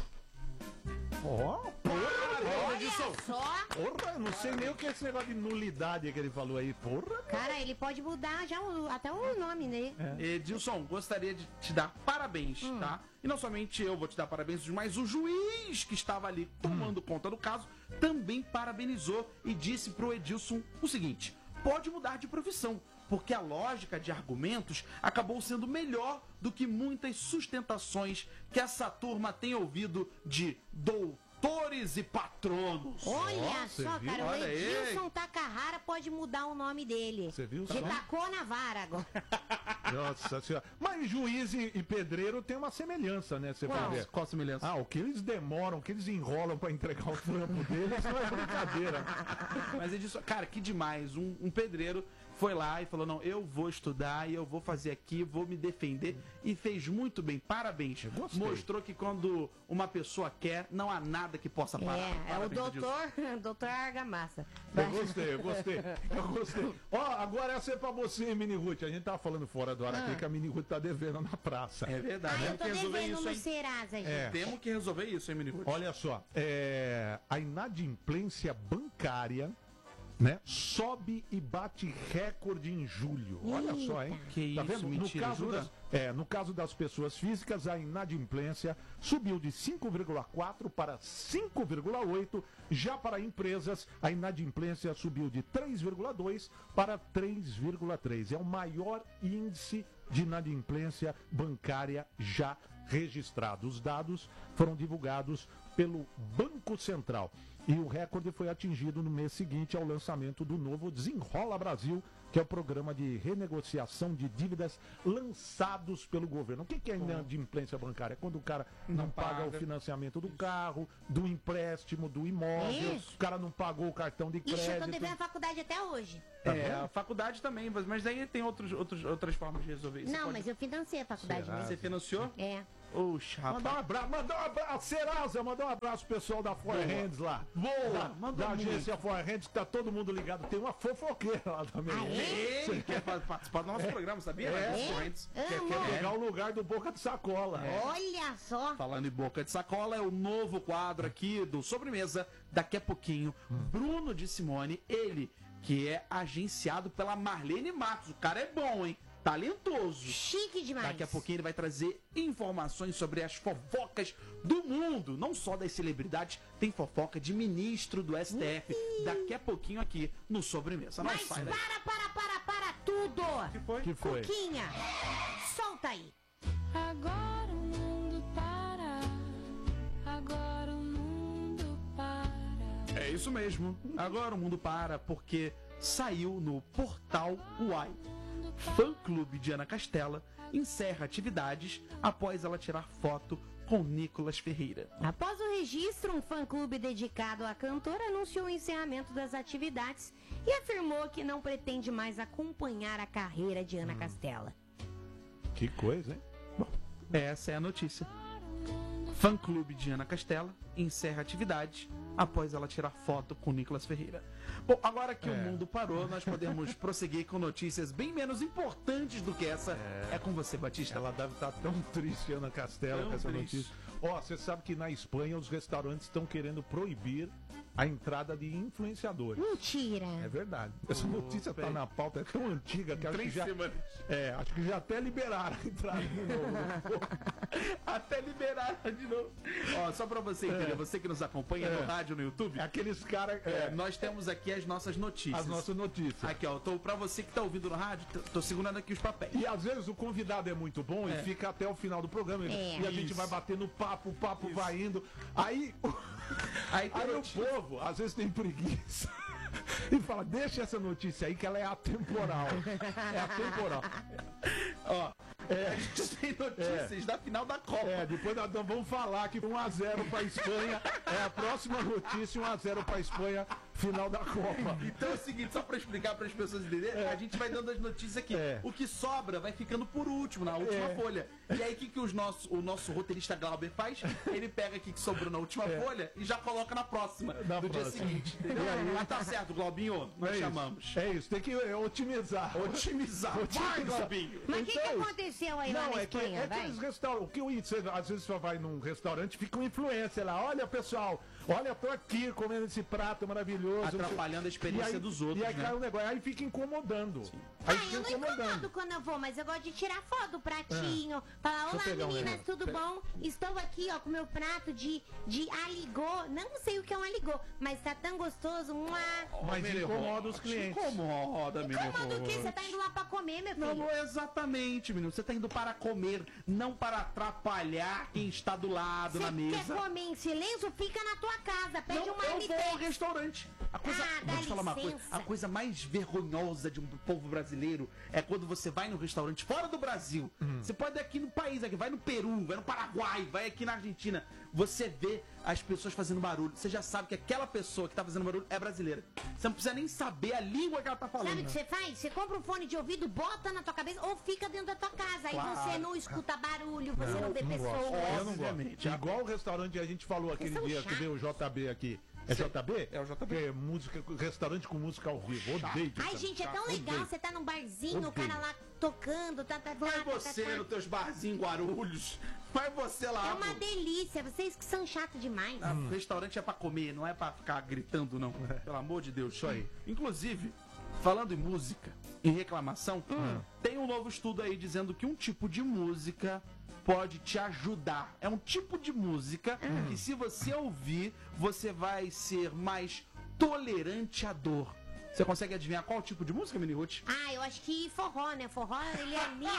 Porra, eu não sei nem o que é esse negócio de nulidade que ele falou aí, porra. Cara, ele pode mudar já até o nome, né? Edilson, gostaria de te dar parabéns, tá? E não somente eu vou te dar parabéns, mas o juiz que estava ali tomando conta do caso também parabenizou e disse pro Edilson o seguinte, pode mudar de profissão, porque a lógica de argumentos acabou sendo melhor do que muitas sustentações que essa turma tem ouvido de doutores e patronos. Olha só, viu? cara, Olha o aí. Edilson Takahara pode mudar o nome dele. Você viu só? Ele tacou na vara agora. Nossa senhora. Mas juiz e pedreiro tem uma semelhança, né? Você vai ver. Qual a semelhança? O que eles demoram, o que eles enrolam pra entregar o trampo deles não é brincadeira. Mas Edilson, cara, que demais. Um pedreiro foi lá e falou, não, eu vou estudar e eu vou fazer aqui, vou me defender. E fez muito bem, parabéns. Mostrou que quando uma pessoa quer, não há nada que possa parar. É o Parabéns, doutor Argamassa. Eu gostei. Ó, agora essa é pra você, Mini Ruth. A gente tava falando fora do ar aqui que a Mini Ruth tá devendo na praça. É verdade. Eu tô Temos que resolver devendo isso, no hein? Serasa, gente. Temos que resolver isso, hein, Mini Ruth? Olha só, a inadimplência bancária né? Sobe e bate recorde em julho. Olha só, hein? Que Tá isso, vendo? mentira, jura? No caso das pessoas físicas, a inadimplência subiu de 5,4 para 5,8. Já para empresas, a inadimplência subiu de 3,2 para 3,3. É o maior índice de inadimplência bancária já registrado. Os dados foram divulgados pelo Banco Central. E o recorde foi atingido no mês seguinte ao lançamento do novo Desenrola Brasil, que é o programa de renegociação de dívidas lançados pelo governo. O que é inadimplência bancária? É quando o cara não paga o financiamento do carro, do empréstimo, do imóvel, Isso. o cara não pagou o cartão de crédito. Ixi, eu tô devendo a faculdade até hoje. A faculdade também, mas daí tem outras formas de resolver isso. Não, mas eu financiei a faculdade mesmo. Você financiou? É. Oxe, rapaz. Mandar um abraço, Serasa, mandar um abraço pro pessoal da Forehands lá. Boa! Da agência Forehands, que tá todo mundo ligado. Tem uma fofoqueira lá também. Ei, quer participar do nosso programa, sabia? Quer pegar o lugar do Boca de Sacola. Olha só. Falando em boca de sacola, é o novo quadro aqui do Sobremesa. Daqui a pouquinho, Bruno de Simone, ele que é agenciado pela Marlene Matos. O cara é bom, hein? Talentoso. Chique demais. Daqui a pouquinho ele vai trazer informações sobre as fofocas do mundo. Não só das celebridades, tem fofoca de ministro do STF. Daqui a pouquinho aqui no Sobremesa. Não Mas sai daí. para tudo. Que foi? Cuquinha, solta aí. Agora o mundo para. Agora o mundo para. É isso mesmo. Agora o mundo para porque saiu no portal Uai. Fã-clube de Ana Castela encerra atividades após ela tirar foto com Nicolas Ferreira. Após o registro, um fã-clube dedicado à cantora anunciou o encerramento das atividades e afirmou que não pretende mais acompanhar a carreira de Ana Castela. Que coisa, hein? Essa é a notícia. Fã-clube de Ana Castela encerra atividades após ela tirar foto com Nicolas Ferreira. Bom, agora que o mundo parou, nós podemos prosseguir com notícias bem menos importantes do que essa. É com você, Batista. Ela deve estar tão triste, Ana Castela, Tão com essa triste. notícia. Ó, você sabe que na Espanha os restaurantes estão querendo proibir a entrada de influenciadores. Mentira. É verdade. Essa notícia tá na pauta, é tão antiga que acho que já, acho que já até liberaram a entrada de novo. Até liberaram de novo. Ó, só pra você entender, você que nos acompanha no rádio, no YouTube, Aqueles caras. nós temos aqui as nossas notícias. As nossas notícias. Aqui, ó, pra você que tá ouvindo no rádio, tô segurando aqui os papéis. E às vezes o convidado é muito bom e fica até o final do programa. E a gente vai batendo papo, o papo vai indo. Aí Aí tem o notícia. povo, às vezes, tem preguiça. E fala, deixa essa notícia aí que ela é atemporal. É atemporal. Ó, a gente tem notícias da final da Copa. Depois nós vamos falar que 1-0 pra Espanha. É a próxima notícia, 1-0 pra Espanha, final da Copa. Então é o seguinte, só pra explicar para as pessoas entenderem, a gente vai dando as notícias aqui. O que sobra vai ficando por último, na última folha. E aí o que o nosso roteirista Glauber faz? Ele pega aqui que sobrou na última folha e já coloca na próxima, dia seguinte. Entendeu? Mas tá certo, Glaubinho, nós chamamos. É isso, tem que otimizar. Vai, Glaubinho! Mas o que aconteceu aí lá Não, na é que Espanha? Vai. aqueles restaurantes. O que às vezes você vai num restaurante, fica um influencer lá. Olha, pessoal, olha, tô aqui comendo esse prato maravilhoso. Atrapalhando a experiência dos outros, E aí né? cai um negócio, aí fica incomodando. Aí fica Eu não incomodo quando eu vou, mas eu gosto de tirar foto do pratinho. Falar, olá pegar um meninas, negócio. tudo bom? Estou aqui, ó, com meu prato de aligô. Não sei o que é um aligô, mas tá tão gostoso. Mas incomoda os clientes. Incomoda, menino. Incomoda o quê? Você tá indo lá pra comer, meu filho? Não, exatamente, menino. Você tá indo para comer, não para atrapalhar quem está do lado na Você quer mesa. comer em silêncio? Fica na tua casa. Pede Não, uma eu vou ao marmitex. restaurante. A coisa, dá vou te falar uma coisa. licença. A coisa mais vergonhosa de um povo brasileiro é quando você vai no restaurante fora do Brasil. Você pode ir aqui no país, aqui, vai no Peru, vai no Paraguai, vai aqui na Argentina. Você vê as pessoas fazendo barulho. Você já sabe que aquela pessoa que tá fazendo barulho é brasileira. Você não precisa nem saber a língua que ela tá falando. Sabe o que você faz? Você compra um fone de ouvido, bota na tua cabeça ou fica dentro da tua casa. Aí você não escuta barulho, você não vê pessoas. Eu não gosto. Igual o restaurante que a gente falou aquele são dia que veio o JB aqui. É JB? É o JB. Que é música, restaurante com música ao vivo. Odeio. Ai, gente, é tão legal. Você tá num barzinho, o cara lá tocando, Vai você nos teus barzinhos Guarulhos Vai você lá, É uma pô. delícia, vocês que são chatos demais. Restaurante é pra comer, não é pra ficar gritando, não. Pelo amor de Deus, isso aí. Inclusive, falando em música, em reclamação, tem um novo estudo aí dizendo que um tipo de música pode te ajudar. É um tipo de música que, se você ouvir, você vai ser mais tolerante à dor. Você consegue adivinhar qual tipo de música, Mini Ruth? Ah, eu acho que forró, né? Forró, ele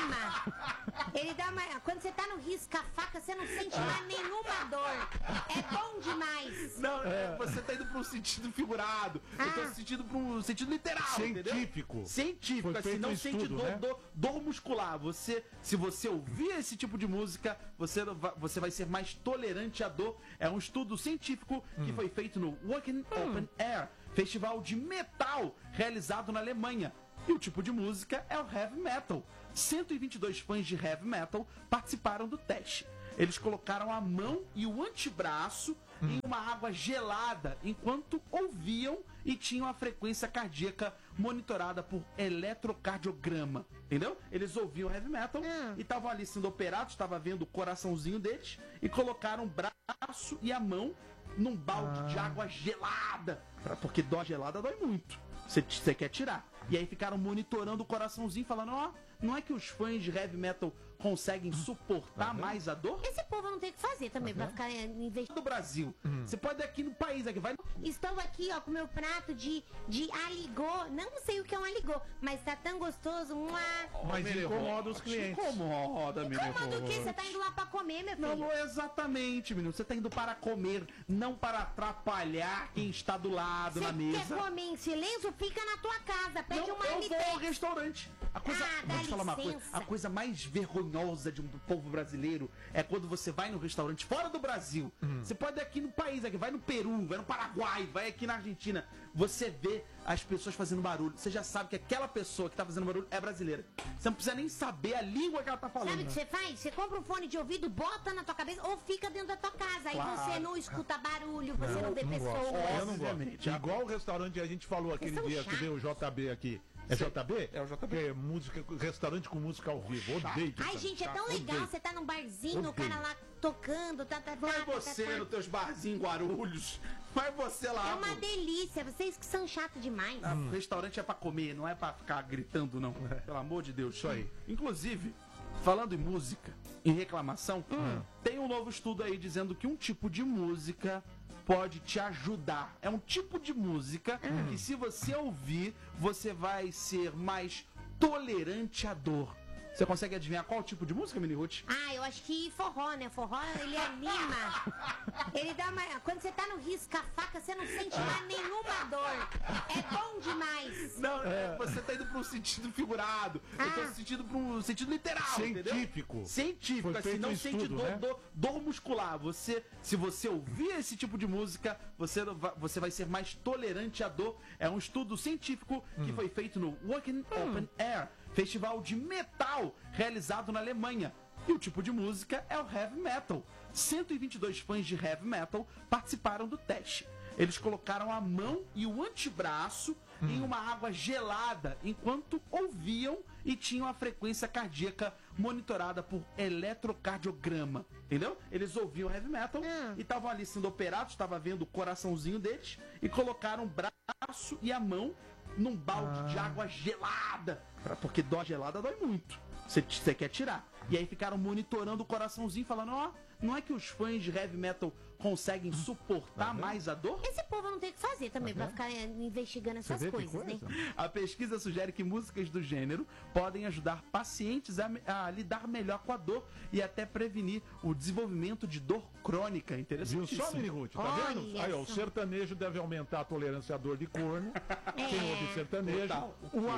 anima. Ele dá uma... Quando você tá no risca-faca, você não sente mais nenhuma dor. É bom demais. Não, você tá indo pra um sentido figurado. Eu tô sentindo pra um sentido literal, Científico. entendeu? Científico, Foi assim, feito não um sente estudo, dor, né? dor muscular. Se você ouvir esse tipo de música, você vai ser mais tolerante à dor. É um estudo científico que foi feito no Wacken Open Air, festival de metal realizado na Alemanha. E o tipo de música é o heavy metal. 122 fãs de heavy metal participaram do teste. Eles colocaram a mão e o antebraço em uma água gelada enquanto ouviam e tinham a frequência cardíaca monitorada por eletrocardiograma. Entendeu? Eles ouviam heavy metal e estavam ali sendo operados, estavam vendo o coraçãozinho deles e colocaram o braço e a mão num balde de água gelada. Porque dó gelada dói muito. Você quer tirar. E aí ficaram monitorando o coraçãozinho, falando, ó, não é que os fãs de heavy metal conseguem suportar mais a dor? Esse povo não tem o que fazer também pra ficar investindo. Do Brasil. Você pode ir aqui no país, aqui vai. Estou aqui, ó, com meu prato de aligô. Não sei o que é um aligô, mas tá tão gostoso. Mas incomoda os clientes. Incomoda, menino. Incomoda o quê? Você tá indo lá pra comer, meu filho? Não, exatamente, menino. Você tá indo para comer, não para atrapalhar quem está do lado na mesa. Você quer comer em silêncio? Fica na tua casa. Pede Não, uma eu vou ao marmitex. restaurante. A coisa, dá vou te falar uma coisa. licença. A coisa mais vergonhosa de um povo brasileiro é quando você vai no restaurante fora do Brasil. Você pode ir aqui no país, aqui, vai no Peru, vai no Paraguai, vai aqui na Argentina. Você vê as pessoas fazendo barulho. Você já sabe que aquela pessoa que tá fazendo barulho é brasileira. Você não precisa nem saber a língua que ela tá falando. Sabe o que você faz? Você compra um fone de ouvido, bota na tua cabeça ou fica dentro da tua casa. Aí Claro. você não escuta barulho, você não vê Não pessoas. gosto. Eu não Obviamente. gosto. Igual o restaurante que a gente falou aquele são dia que chatos. veio o JB aqui. É JB? É o JB. Que é música, restaurante com música ao vivo. Odeio. Ai, gente, é tão legal. Odeio. Você tá num barzinho, o Odeio. cara lá tocando, tá. Vai você nos teus barzinhos Guarulhos. Vai você lá, É uma pô. delícia, vocês que são chatos demais. Restaurante é pra comer, não é pra ficar gritando, não. Pelo amor de Deus, isso aí. Inclusive, falando em música, em reclamação, tem um novo estudo aí dizendo que um tipo de música pode te ajudar. É um tipo de música que, se você ouvir, você vai ser mais tolerante à dor. Você consegue adivinhar qual tipo de música, Mini Ruth? Ah, eu acho que forró, né? Forró, ele anima. Ele dá uma... Quando você tá no risca-faca, você não sente mais nenhuma dor. É bom demais. Não, você tá indo pra um sentido figurado. Eu tô sentindo pra um sentido literal, entendeu? Científico. Científico, Foi assim, feito não um sente estudo, dor, né? dor muscular. Se você ouvir esse tipo de música, você vai ser mais tolerante à dor. É um estudo científico que foi feito no Wacken Open Air, festival de metal realizado na Alemanha. E o tipo de música é o heavy metal. 122 fãs de heavy metal participaram do teste. Eles colocaram a mão e o antebraço em uma água gelada enquanto ouviam e tinham a frequência cardíaca monitorada por eletrocardiograma. Entendeu? Eles ouviam heavy metal e estavam ali sendo operados, estavam vendo o coraçãozinho deles e colocaram o braço e a mão num balde de água gelada. Porque dó gelada dói muito. Você quer tirar. E aí ficaram monitorando o coraçãozinho, falando, ó, não é que os fãs de heavy metal conseguem suportar mais a dor? Esse povo não tem o que fazer também pra ficar investigando essas coisas, né? A pesquisa sugere que músicas do gênero podem ajudar pacientes a lidar melhor com a dor e até prevenir o desenvolvimento de dor crônica. Viu Interessante. só, Mini Ruth? Tá Olha vendo? Aí, ó, o só. sertanejo deve aumentar a tolerância à dor de corno. Quem ouve sertanejo. Total.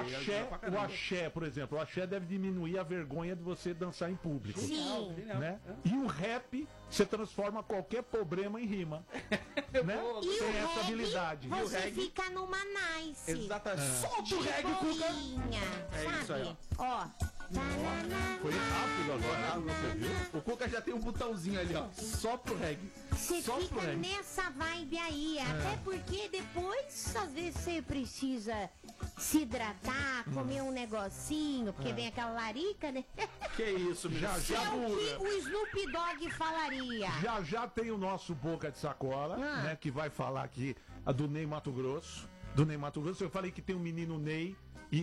O axé, por exemplo. O axé deve diminuir a vergonha de você dançar em público. Sim. Né? E o rap, você transforma qualquer problema em rima. Né? E Tem o essa reggae, habilidade. você fica numa nice. Exatamente. De Solta o reggae, Cuca. boinha, É sabe? isso aí, Ó, Foi rápido agora, você viu? O Cuca já tem um botãozinho ali, ó. Só pro reggae. Você Só pro fica reggae. nessa vibe aí, até porque depois, às vezes, você precisa se hidratar, comer um negocinho, porque vem aquela larica, né? Que isso, menino? Já, É o que o Snoop Dogg falaria. já tem o nosso Boca de Sacola, né? Que vai falar aqui do Ney Mato Grosso. Do Ney Mato Grosso, eu falei que tem o menino Ney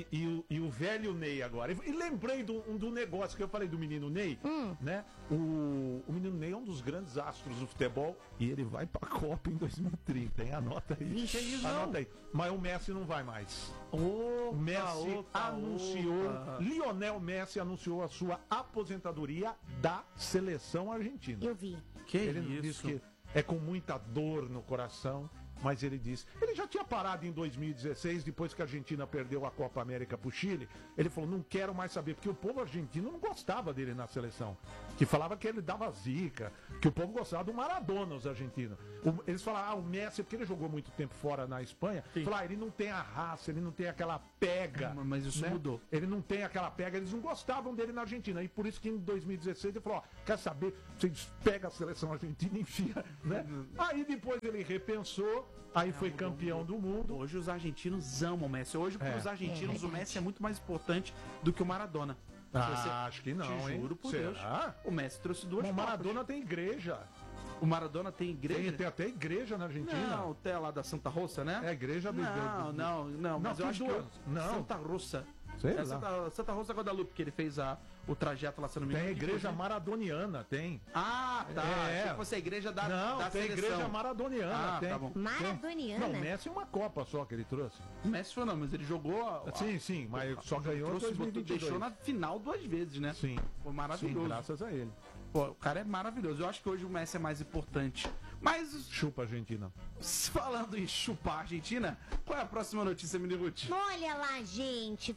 e o velho Ney agora. E lembrei do negócio que eu falei do menino Ney, né? O menino Ney é um dos grandes astros do futebol e ele vai pra Copa em 2030, hein? Anota aí. Vixe, Anota aí. Mas o Messi não vai mais. O Messi anunciou, Lionel Messi anunciou a sua aposentadoria da seleção argentina. Eu vi. Ele disse que é com muita dor no coração, mas ele disse... Ele já tinha parado em 2016, depois que a Argentina perdeu a Copa América pro Chile. Ele falou, não quero mais saber, porque o povo argentino não gostava dele na seleção. Que falava que ele dava zica, que o povo gostava do Maradona, os argentinos. Eles falavam, o Messi, porque ele jogou muito tempo fora na Espanha, falaram, ele não tem a raça, ele não tem aquela pega. Mas isso mudou. Ele não tem aquela pega, eles não gostavam dele na Argentina. E por isso que em 2016 ele falou, ó, quer saber, vocês pegam a seleção argentina e enfia, né? Aí depois ele repensou, aí foi campeão do mundo. Hoje os argentinos amam o Messi. Hoje, para os argentinos, o Messi é muito mais importante do que o Maradona. Acho que não, Te hein? juro por Será? Deus. O Messi trouxe duas O Copas. Maradona tem igreja. O Maradona tem igreja? Tem até igreja na Argentina. Não, até lá da Santa Rosa, né? É a igreja do... Não, mas eu acho que não. Santa Rosa. Sei É lá. Santa Rosa Guadalupe, que ele fez o trajeto lá, se não me engano. Tem a igreja inclusive. maradoniana, tem. Ah, tá. É. Achei que fosse a igreja da Não, da tem a seleção. igreja maradoniana, Ah, tem. tá bom. Maradoniana? Não, o Messi é uma Copa só que ele trouxe. O Messi foi não, mas ele jogou... Sim, mas só ganhou em trouxe, 2022. deixou na final 2 vezes, né? Sim. Foi maravilhoso. Sim, graças a ele. Pô, o cara é maravilhoso. Eu acho que hoje o Messi é mais importante. Mas, Chupa a Argentina. falando em chupar a Argentina, qual é a próxima notícia, Mini Ruth? Olha lá, gente,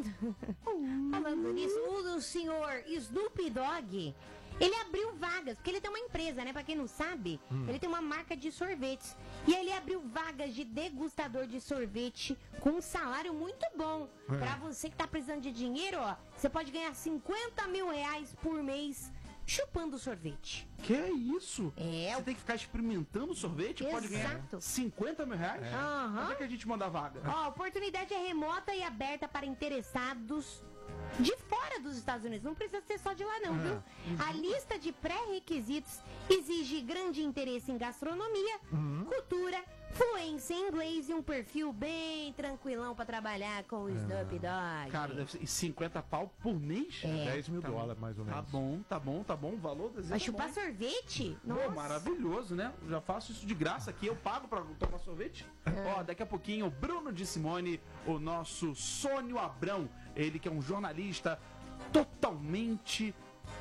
falando nisso, o senhor Snoop Dogg, ele abriu vagas, porque ele tem uma empresa, né? Pra quem não sabe, ele tem uma marca de sorvetes. E ele abriu vagas de degustador de sorvete com um salário muito bom. Pra você que tá precisando de dinheiro, ó, você pode ganhar 50 mil reais por mês chupando sorvete. Que é isso? É. Você tem que ficar experimentando sorvete? Pode ganhar Exato. 50 mil reais? Aham. Onde é que a gente manda a vaga? Ó, a oportunidade é remota e aberta para interessados de fora dos Estados Unidos. Não precisa ser só de lá, não, viu? A lista de pré-requisitos exige grande interesse em gastronomia, cultura, fluência em inglês e um perfil bem tranquilão para trabalhar com o Snoop Dogg. Cara, deve ser 50 pau por mês? 10 mil dólares, mais ou menos. Tá bom. O valor desejo. Vai chupar sorvete? Pô, maravilhoso, né? Já faço isso de graça aqui, eu pago pra tomar sorvete. Ó, daqui a pouquinho, o Bruno de Simone, o nosso Sônio Abrão, ele que é um jornalista totalmente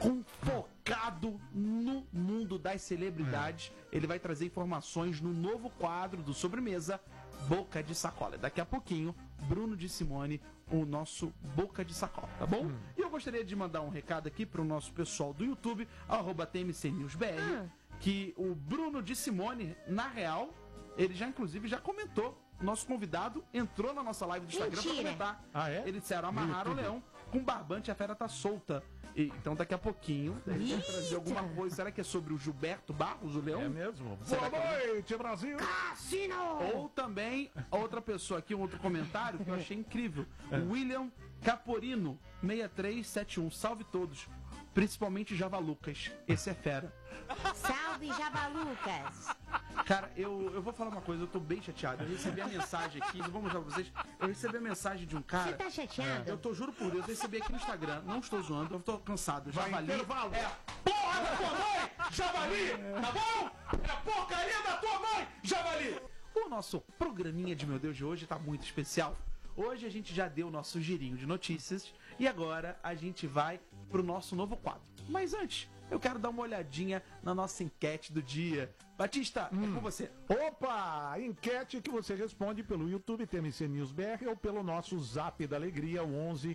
focado no mundo das celebridades. Ele vai trazer informações no novo quadro do Sobremesa, Boca de Sacola. Daqui a pouquinho, Bruno de Simone, o nosso Boca de Sacola, tá bom? E eu gostaria de mandar um recado aqui pro nosso pessoal do YouTube, @TMCNewsBR, que o Bruno de Simone, na real, ele já inclusive já comentou. Nosso convidado entrou na nossa live do Instagram pra comentar. Ah, é? Eles disseram, amarraram o leão com barbante, a fera tá solta. Então daqui a pouquinho ele vai trazer alguma coisa. Será que é sobre o Gilberto Barros, o leão? É mesmo? Será Boa que noite, Brasil! Cassino! Ou também, outra pessoa aqui, um outro comentário que eu achei incrível. O William Caporino, 6371. Salve todos. Principalmente Javalucas. Esse é fera. Salve, Jabalucas! Cara, eu vou falar uma coisa, eu tô bem chateado. Eu recebi a mensagem aqui, vou mostrar pra vocês. Eu recebi a mensagem de um cara. Você tá chateado? Eu tô, juro por Deus, eu recebi aqui no Instagram. Não estou zoando, eu tô cansado. Vai, Javali. intervalo. É porra da tua mãe, Javali! Tá bom? É a porcaria da tua mãe, Javali! O nosso programinha de Meu Deus de hoje tá muito especial. Hoje a gente já deu o nosso girinho de notícias e agora a gente vai pro nosso novo quadro. Mas antes, eu quero dar uma olhadinha na nossa enquete do dia. Batista, é com você. Opa! Enquete que você responde pelo YouTube TMC News BR ou pelo nosso Zap da Alegria, o 11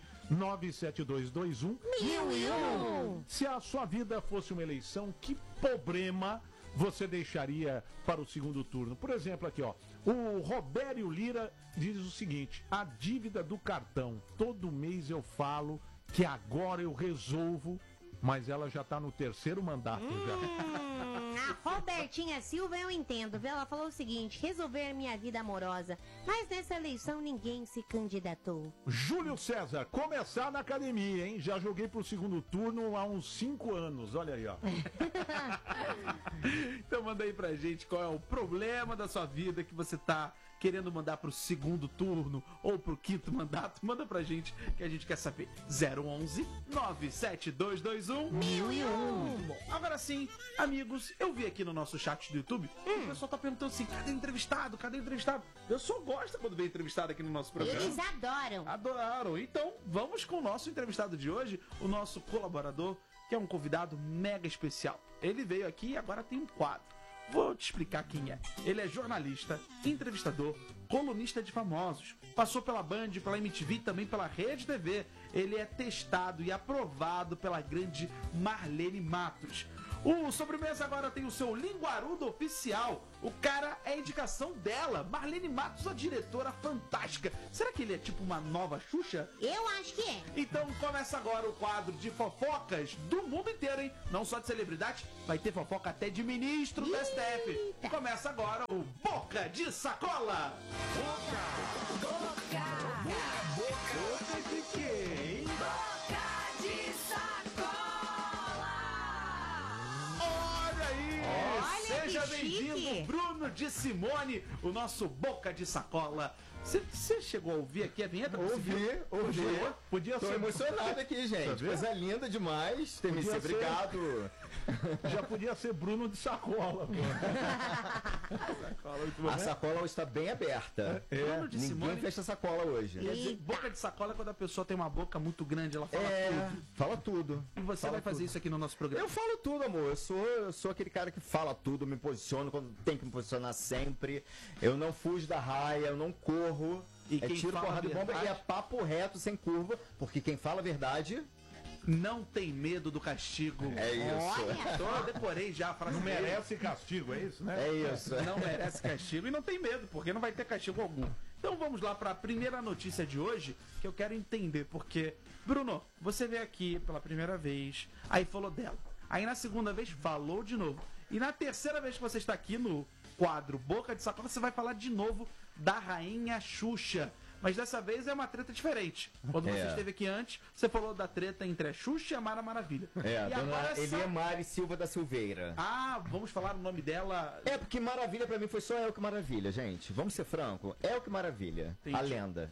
97221 1001. Se a sua vida fosse uma eleição, que problema você deixaria para o segundo turno? Por exemplo, aqui, ó, o Robério Lira diz o seguinte: a dívida do cartão, todo mês eu falo que agora eu resolvo, mas ela já tá no 3º mandato já. A Robertinha Silva eu entendo, viu? Ela falou o seguinte: resolver minha vida amorosa, mas nessa eleição ninguém se candidatou. Júlio César, começar na academia, hein? Já joguei pro 2º turno há uns 5 anos, olha aí, ó. Então manda aí pra gente qual é o problema da sua vida que você tá querendo mandar pro 2º turno ou pro 5º mandato. Manda pra gente que a gente quer saber. 011 97221 1001. Bom, agora sim, amigos, eu vi aqui no nosso chat do YouTube, o pessoal tá perguntando assim: cadê o entrevistado? Cadê o entrevistado? Eu só gosto quando vem entrevistado aqui no nosso programa. Eles adoram. Adoraram. Então, vamos com o nosso entrevistado de hoje, o nosso colaborador, que é um convidado mega especial. Ele veio aqui e agora tem um quadro. Vou te explicar quem é. Ele é jornalista, entrevistador, colunista de famosos. Passou pela Band, pela MTV e também pela Rede TV. Ele é testado e aprovado pela grande Marlene Matos. O Sobremesa agora tem o seu linguarudo oficial. O cara é a indicação dela. Marlene Matos, a diretora fantástica. Será que ele é tipo uma nova Xuxa? Eu acho que é. Então começa agora o quadro de fofocas do mundo inteiro, hein? Não só de celebridade, vai ter fofoca até de ministro do STF. Começa agora o Boca de Sacola. Boca de quem? Boca de sacola! Olha aí! Olha Seja que bem-vindo, chique. Bruno de Simone, o nosso Boca de Sacola. Você chegou a ouvir aqui a vinheta? Ouvi. Podia Tô ser. emocionado aqui, gente. Tá vendo? Coisa linda demais. TMC, Podia ser. obrigado. Já podia ser Bruno de Sacola, pô. A sacola hoje está bem aberta. Bruno de Ninguém Simone. fecha a sacola hoje. Quer dizer, boca de sacola é quando a pessoa tem uma boca muito grande, ela fala tudo. Fala tudo. E você Fala vai fazer tudo. isso aqui no nosso programa. Eu falo tudo, amor. Eu sou aquele cara que fala tudo, me posiciono quando tem que me posicionar sempre. Eu não fujo da raia, eu não corro. E É quem tiro, fala porrada a e bomba verdade- e é papo reto, sem curva. Porque quem fala a verdade Não tem medo do castigo. é isso. Eu decorei já a frase Não dele. merece castigo, é isso, né? É isso. Não merece castigo e não tem medo, porque não vai ter castigo algum. Então vamos lá para a primeira notícia de hoje, que eu quero entender, porque, Bruno, você veio aqui pela primeira vez, aí falou dela. Aí na segunda vez falou de novo. E na terceira vez que você está aqui no quadro Boca de Sacola, você vai falar de novo da Rainha Xuxa. Mas dessa vez é uma treta diferente. Quando você esteve aqui antes, você falou da treta entre a Xuxa e a Mara Maravilha. É, a e dona agora essa... Eliemari Silva da Silveira. Ah, vamos falar o nome dela. É, porque Maravilha pra mim foi só Elke Maravilha, gente. Vamos ser franco. Elke Maravilha. Entendi. A lenda.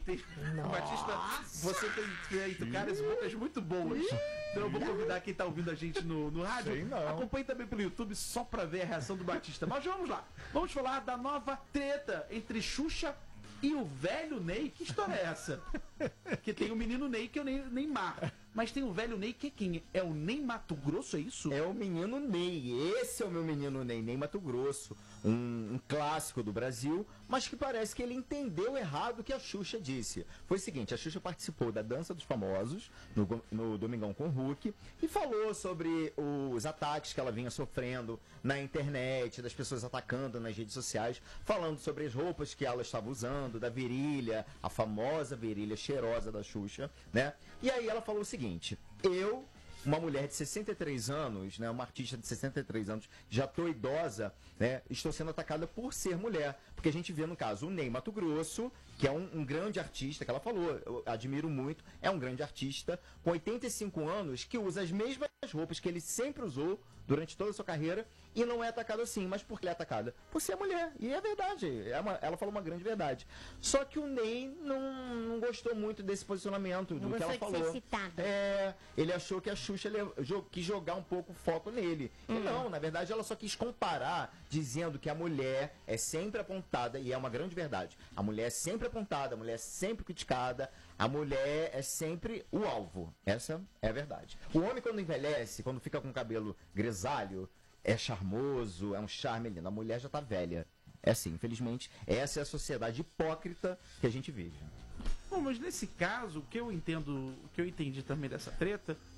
Batista, você tem feito caras e bocas muito boas. Então eu vou convidar quem tá ouvindo a gente no rádio. Sei não. Acompanhe também pelo YouTube só pra ver a reação do Batista. Mas vamos lá. Vamos falar da nova treta entre Xuxa e o velho Ney. Que história é essa? Que tem o menino Ney, que é o Neymar. Mas tem o velho Ney, que é quem? É o Ney Mato Grosso, é isso? É o menino Ney. Esse é o meu menino Ney, Ney Mato Grosso. Um clássico do Brasil, mas que parece que ele entendeu errado o que a Xuxa disse. Foi o seguinte, a Xuxa participou da Dança dos Famosos, no Domingão com o Hulk, e falou sobre os ataques que ela vinha sofrendo na internet, das pessoas atacando nas redes sociais, falando sobre as roupas que ela estava usando, da virilha, a famosa virilha cheirosa da Xuxa, né? E aí ela falou o seguinte, uma mulher de 63 anos, né, uma artista de 63 anos, já tô idosa, né, estou sendo atacada por ser mulher. Porque a gente vê, no caso, o Ney Mato Grosso, que é um grande artista, que ela falou, eu admiro muito, é um grande artista, com 85 anos, que usa as mesmas roupas que ele sempre usou durante toda a sua carreira, e não é atacado assim. Mas por que é atacada? Por ser mulher. E é verdade, ela falou uma grande verdade. Só que o Ney não gostou muito desse posicionamento, do que ela falou. Ser citado. Ele achou que a Xuxa quis jogar um pouco o foco nele. E não, na verdade ela só quis comparar, dizendo que a mulher é sempre apontada, e é uma grande verdade. A mulher é sempre apontada, a mulher é sempre criticada, a mulher é sempre o alvo. Essa é a verdade. O homem, quando envelhece, quando fica com o cabelo grisalho, é charmoso, é um charme lindo. A mulher já tá velha. É assim, infelizmente, essa é a sociedade hipócrita que a gente vive. Bom, mas nesse caso, o que eu entendi também dessa treta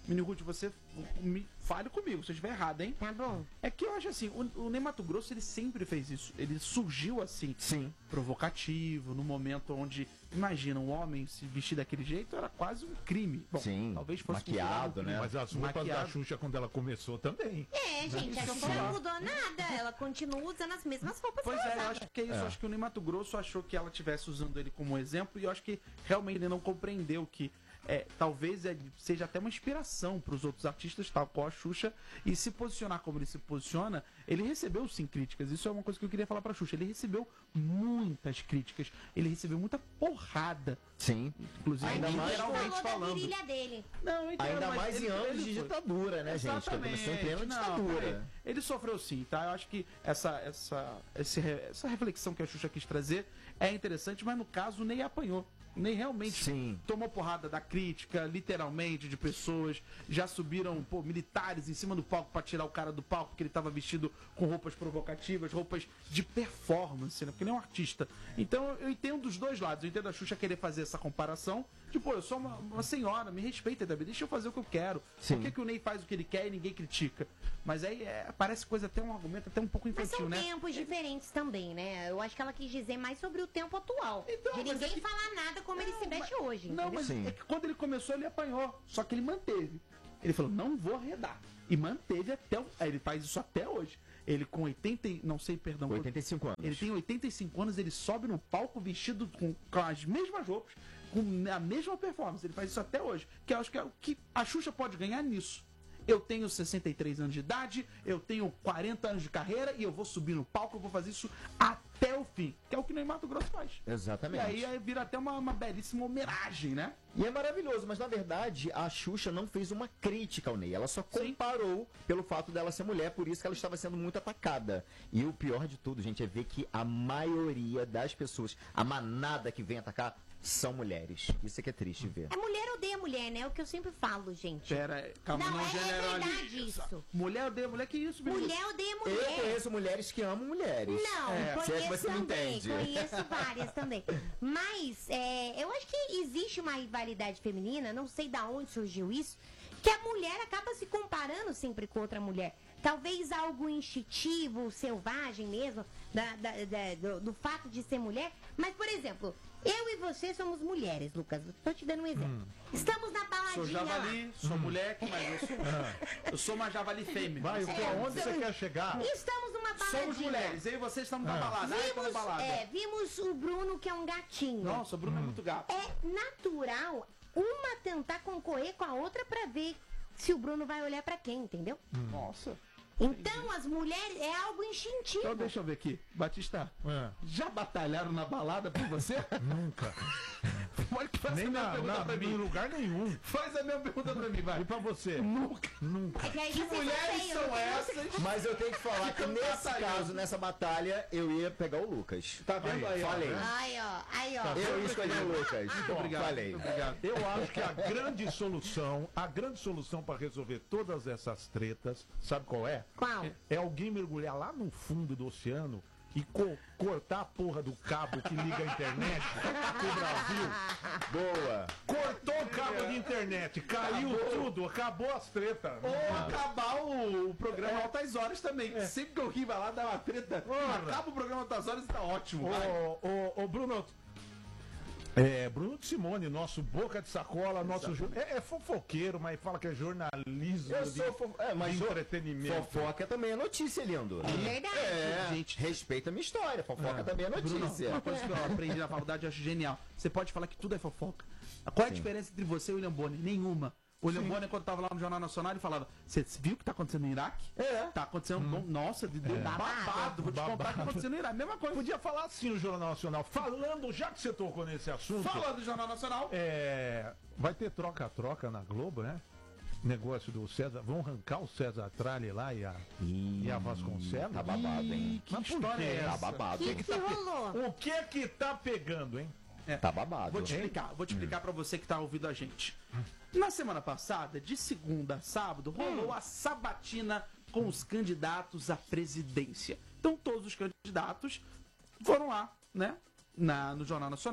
Mini Ruth, você me fale comigo se eu estiver errado, hein? Tá bom. É que eu acho assim, o Ney Matogrosso, ele sempre fez isso. Ele surgiu assim, Sim. provocativo, no momento onde, imagina, um homem se vestir daquele jeito era quase um crime. Bom, Sim, talvez fosse maquiado, considerado um crime. né? Mas as roupas da Maquiado. Xuxa, quando ela começou também. É, gente, a Xuxa não mudou nada. Ela continua usando as mesmas roupas Pois que é, ela eu usava. acho que é isso. Eu acho que o Ney Matogrosso achou que ela estivesse usando ele como exemplo e eu acho que realmente ele não compreendeu que talvez seja até uma inspiração para os outros artistas, tal qual a Xuxa, e se posicionar como ele se posiciona, ele recebeu sim críticas. Isso é uma coisa que eu queria falar para a Xuxa. Ele recebeu muitas críticas, ele recebeu muita porrada. Sim. Inclusive, Ainda mais literalmente falou da falando. virilha dele. Não, eu entendo, Ainda mas mais em ele anos de foi. ditadura, né, gente? Que começou em plena ditadura. peraí. Ele sofreu sim, tá? Eu acho que essa reflexão que a Xuxa quis trazer é interessante, mas no caso o Ney apanhou. O Ney realmente Sim. tomou porrada da crítica, literalmente, de pessoas. Já subiram, militares em cima do palco pra tirar o cara do palco, porque ele tava vestido com roupas provocativas, roupas de performance, né? Porque ele é um artista. Então eu entendo dos dois lados. Eu entendo a Xuxa querer fazer essa comparação. Tipo, eu sou uma senhora, me respeita, Davi, deixa eu fazer o que eu quero. Sim. Por que o Ney faz o que ele quer e ninguém critica? Mas aí parece coisa até um argumento até um pouco Mas infantil, são né? tempos diferentes também, né? Eu acho que ela quis dizer mais sobre o tempo atual. Então, de mas ninguém é que- falar nada como ele se veste hoje. Não, entendeu? mas Sim. é que quando ele começou, ele apanhou. Só que ele manteve. Ele falou, não vou arredar. E manteve até ele faz isso até hoje. Ele com 85 anos. Ele tem 85 anos, ele sobe no palco vestido com as mesmas roupas, com a mesma performance. Ele faz isso até hoje. Que eu acho que é o que a Xuxa pode ganhar nisso. Eu tenho 63 anos de idade, eu tenho 40 anos de carreira e eu vou subir no palco, eu vou fazer isso até o fim. Que é o que o Ney Matogrosso faz. Exatamente. E aí vira até uma belíssima homenagem, né? E é maravilhoso, mas na verdade a Xuxa não fez uma crítica ao Ney. Ela só comparou pelo fato dela ser mulher, por isso que ela estava sendo muito atacada. E o pior de tudo, gente, é ver que a maioria das pessoas, a manada que vem atacar, são mulheres. Isso é que é triste ver. A mulher odeia mulher, né? É o que eu sempre falo, gente. Pera, calma, não é generaliza. verdade isso. Mulher odeia mulher, que isso, menino? Mulher odeia Eu mulher. conheço mulheres que amam mulheres. Não, Se é que conheço você me também, entende. conheço várias também. Mas eu acho que existe uma rivalidade feminina, não sei da onde surgiu isso, que a mulher acaba se comparando sempre com outra mulher. Talvez algo instintivo, selvagem mesmo, do fato de ser mulher. Mas, por exemplo, eu e você somos mulheres, Lucas. Tô te dando um exemplo. Estamos na baladinha Sou javali, lá. sou mulher, que mais eu sou? Eu sou uma javali fêmea. Vai, onde você quer chegar? Estamos numa baladinha. Somos mulheres, eu e você estamos na balada. Ai, tô na balada. Vimos o Bruno, que é um gatinho. Nossa, o Bruno é muito gato. É natural uma tentar concorrer com a outra pra ver se o Bruno vai olhar pra quem, entendeu? Nossa. Então as mulheres é algo instintivo. Então deixa eu ver aqui. Batista, já batalharam na balada por você? Nunca. Pode fazer Nem a mesma pergunta pra em mim. lugar nenhum. Faz a mesma pergunta pra mim, vai. E pra você? Nunca. Nunca. É que aí Que você mulheres feio, são não tem essas? Mas eu tenho que falar que nesse caso, nessa batalha, eu ia pegar o Lucas. Tá vendo aí? ó? Falei. Aí, ó. Eu escolhi o Lucas. Obrigado. Falei. Muito obrigado. Eu acho que a grande solução para resolver todas essas tretas, sabe qual é? Qual? É alguém mergulhar lá no fundo do oceano e cortar a porra do cabo que liga a internet pro Brasil. Boa. Cortou o cabo de internet, caiu tudo, acabou as tretas. Ou acabar o programa Altas Horas também. Que sempre que eu ri vai lá, dá uma treta. Acaba o programa Altas Horas e tá ótimo. vai. Ô, Bruno. Bruno de Simone, nosso boca de sacola, nosso é fofoqueiro, mas fala que é jornalismo Eu sou mas de entretenimento. fofoca também é notícia, lindo. É verdade. Gente, respeita a minha história. Fofoca também é Bruno, notícia. uma coisa que eu aprendi na faculdade eu acho genial. Você pode falar que tudo é fofoca. Qual é a diferença entre você e o William Bonner? Nenhuma. O William Bonner, quando tava lá no Jornal Nacional, ele falava: você viu o que tá acontecendo no Iraque? Tá acontecendo. Nossa, deu babado. Vou te contar o que tá acontecendo no Iraque. Mesma coisa. Podia falar assim no Jornal Nacional, falando, já que você tocou nesse assunto. Falando do Jornal Nacional. Vai ter troca-troca na Globo, né? Negócio do César. Vão arrancar o César Tralli lá e a Vasconcelos. Tá babado, hein? Que Mas por história quê? é essa? Tá babado. O que rolou? O que tá pegando, hein? Tá babado. Vou te explicar pra você que tá ouvindo a gente. Na semana passada, de segunda a sábado, rolou a sabatina com os candidatos à presidência. Então todos os candidatos foram lá, né, no Jornal Nacional,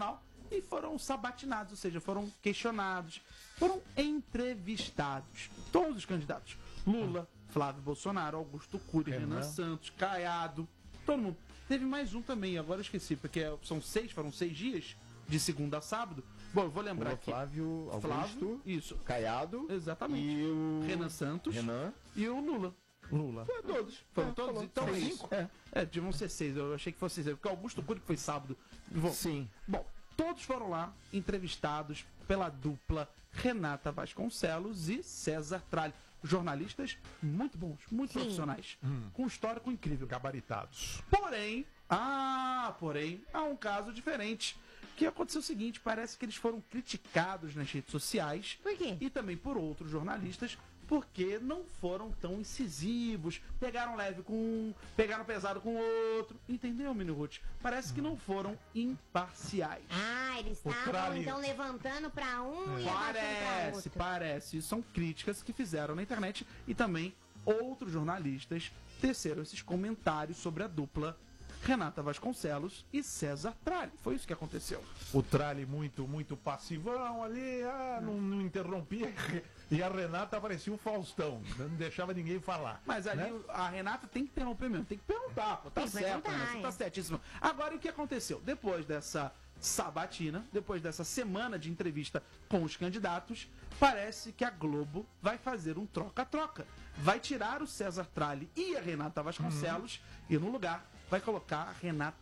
e foram sabatinados, ou seja, foram questionados, foram entrevistados. Todos os candidatos. Lula, Flávio Bolsonaro, Augusto Cury, Renan Santos, Caiado, todo mundo. Teve mais um também, agora eu esqueci, porque foram 6 dias, de segunda a sábado. Bom, eu vou lembrar aqui. Flávio, Augusto, isso. Caiado. Exatamente. E o Renan Santos. E o Lula. Foram todos. Foram todos. Então é isso. 5. Deviam ser 6. Eu achei que fosse 6. Porque Augusto Cury que foi sábado. Sim. Bom, todos foram lá entrevistados pela dupla Renata Vasconcelos e César Tralli. Jornalistas muito bons, muito profissionais. Com um histórico incrível. Gabaritados. Porém, há um caso diferente. Que aconteceu o seguinte, parece que eles foram criticados nas redes sociais. Por quê? E também por outros jornalistas, porque não foram tão incisivos, pegaram leve com um, pegaram pesado com o outro. Entendeu, Mini Ruth? Parece que não foram imparciais. Ah, eles estavam então levantando pra um e abaixando pra outro. Parece. São críticas que fizeram na internet e também outros jornalistas teceram esses comentários sobre a dupla Renata Vasconcelos e César Tralli. Foi isso que aconteceu. O Tralli muito passivão ali, não interrompia. E a Renata parecia um Faustão, não deixava ninguém falar. Mas ali né? a Renata tem que interromper mesmo, tem que perguntar, pô, tá certo, Renata, você tá certíssimo. Agora, o que aconteceu? Depois dessa sabatina, depois dessa semana de entrevista com os candidatos, parece que a Globo vai fazer um troca-troca. Vai tirar o César Tralli e a Renata Vasconcelos e no lugar vai colocar a Renata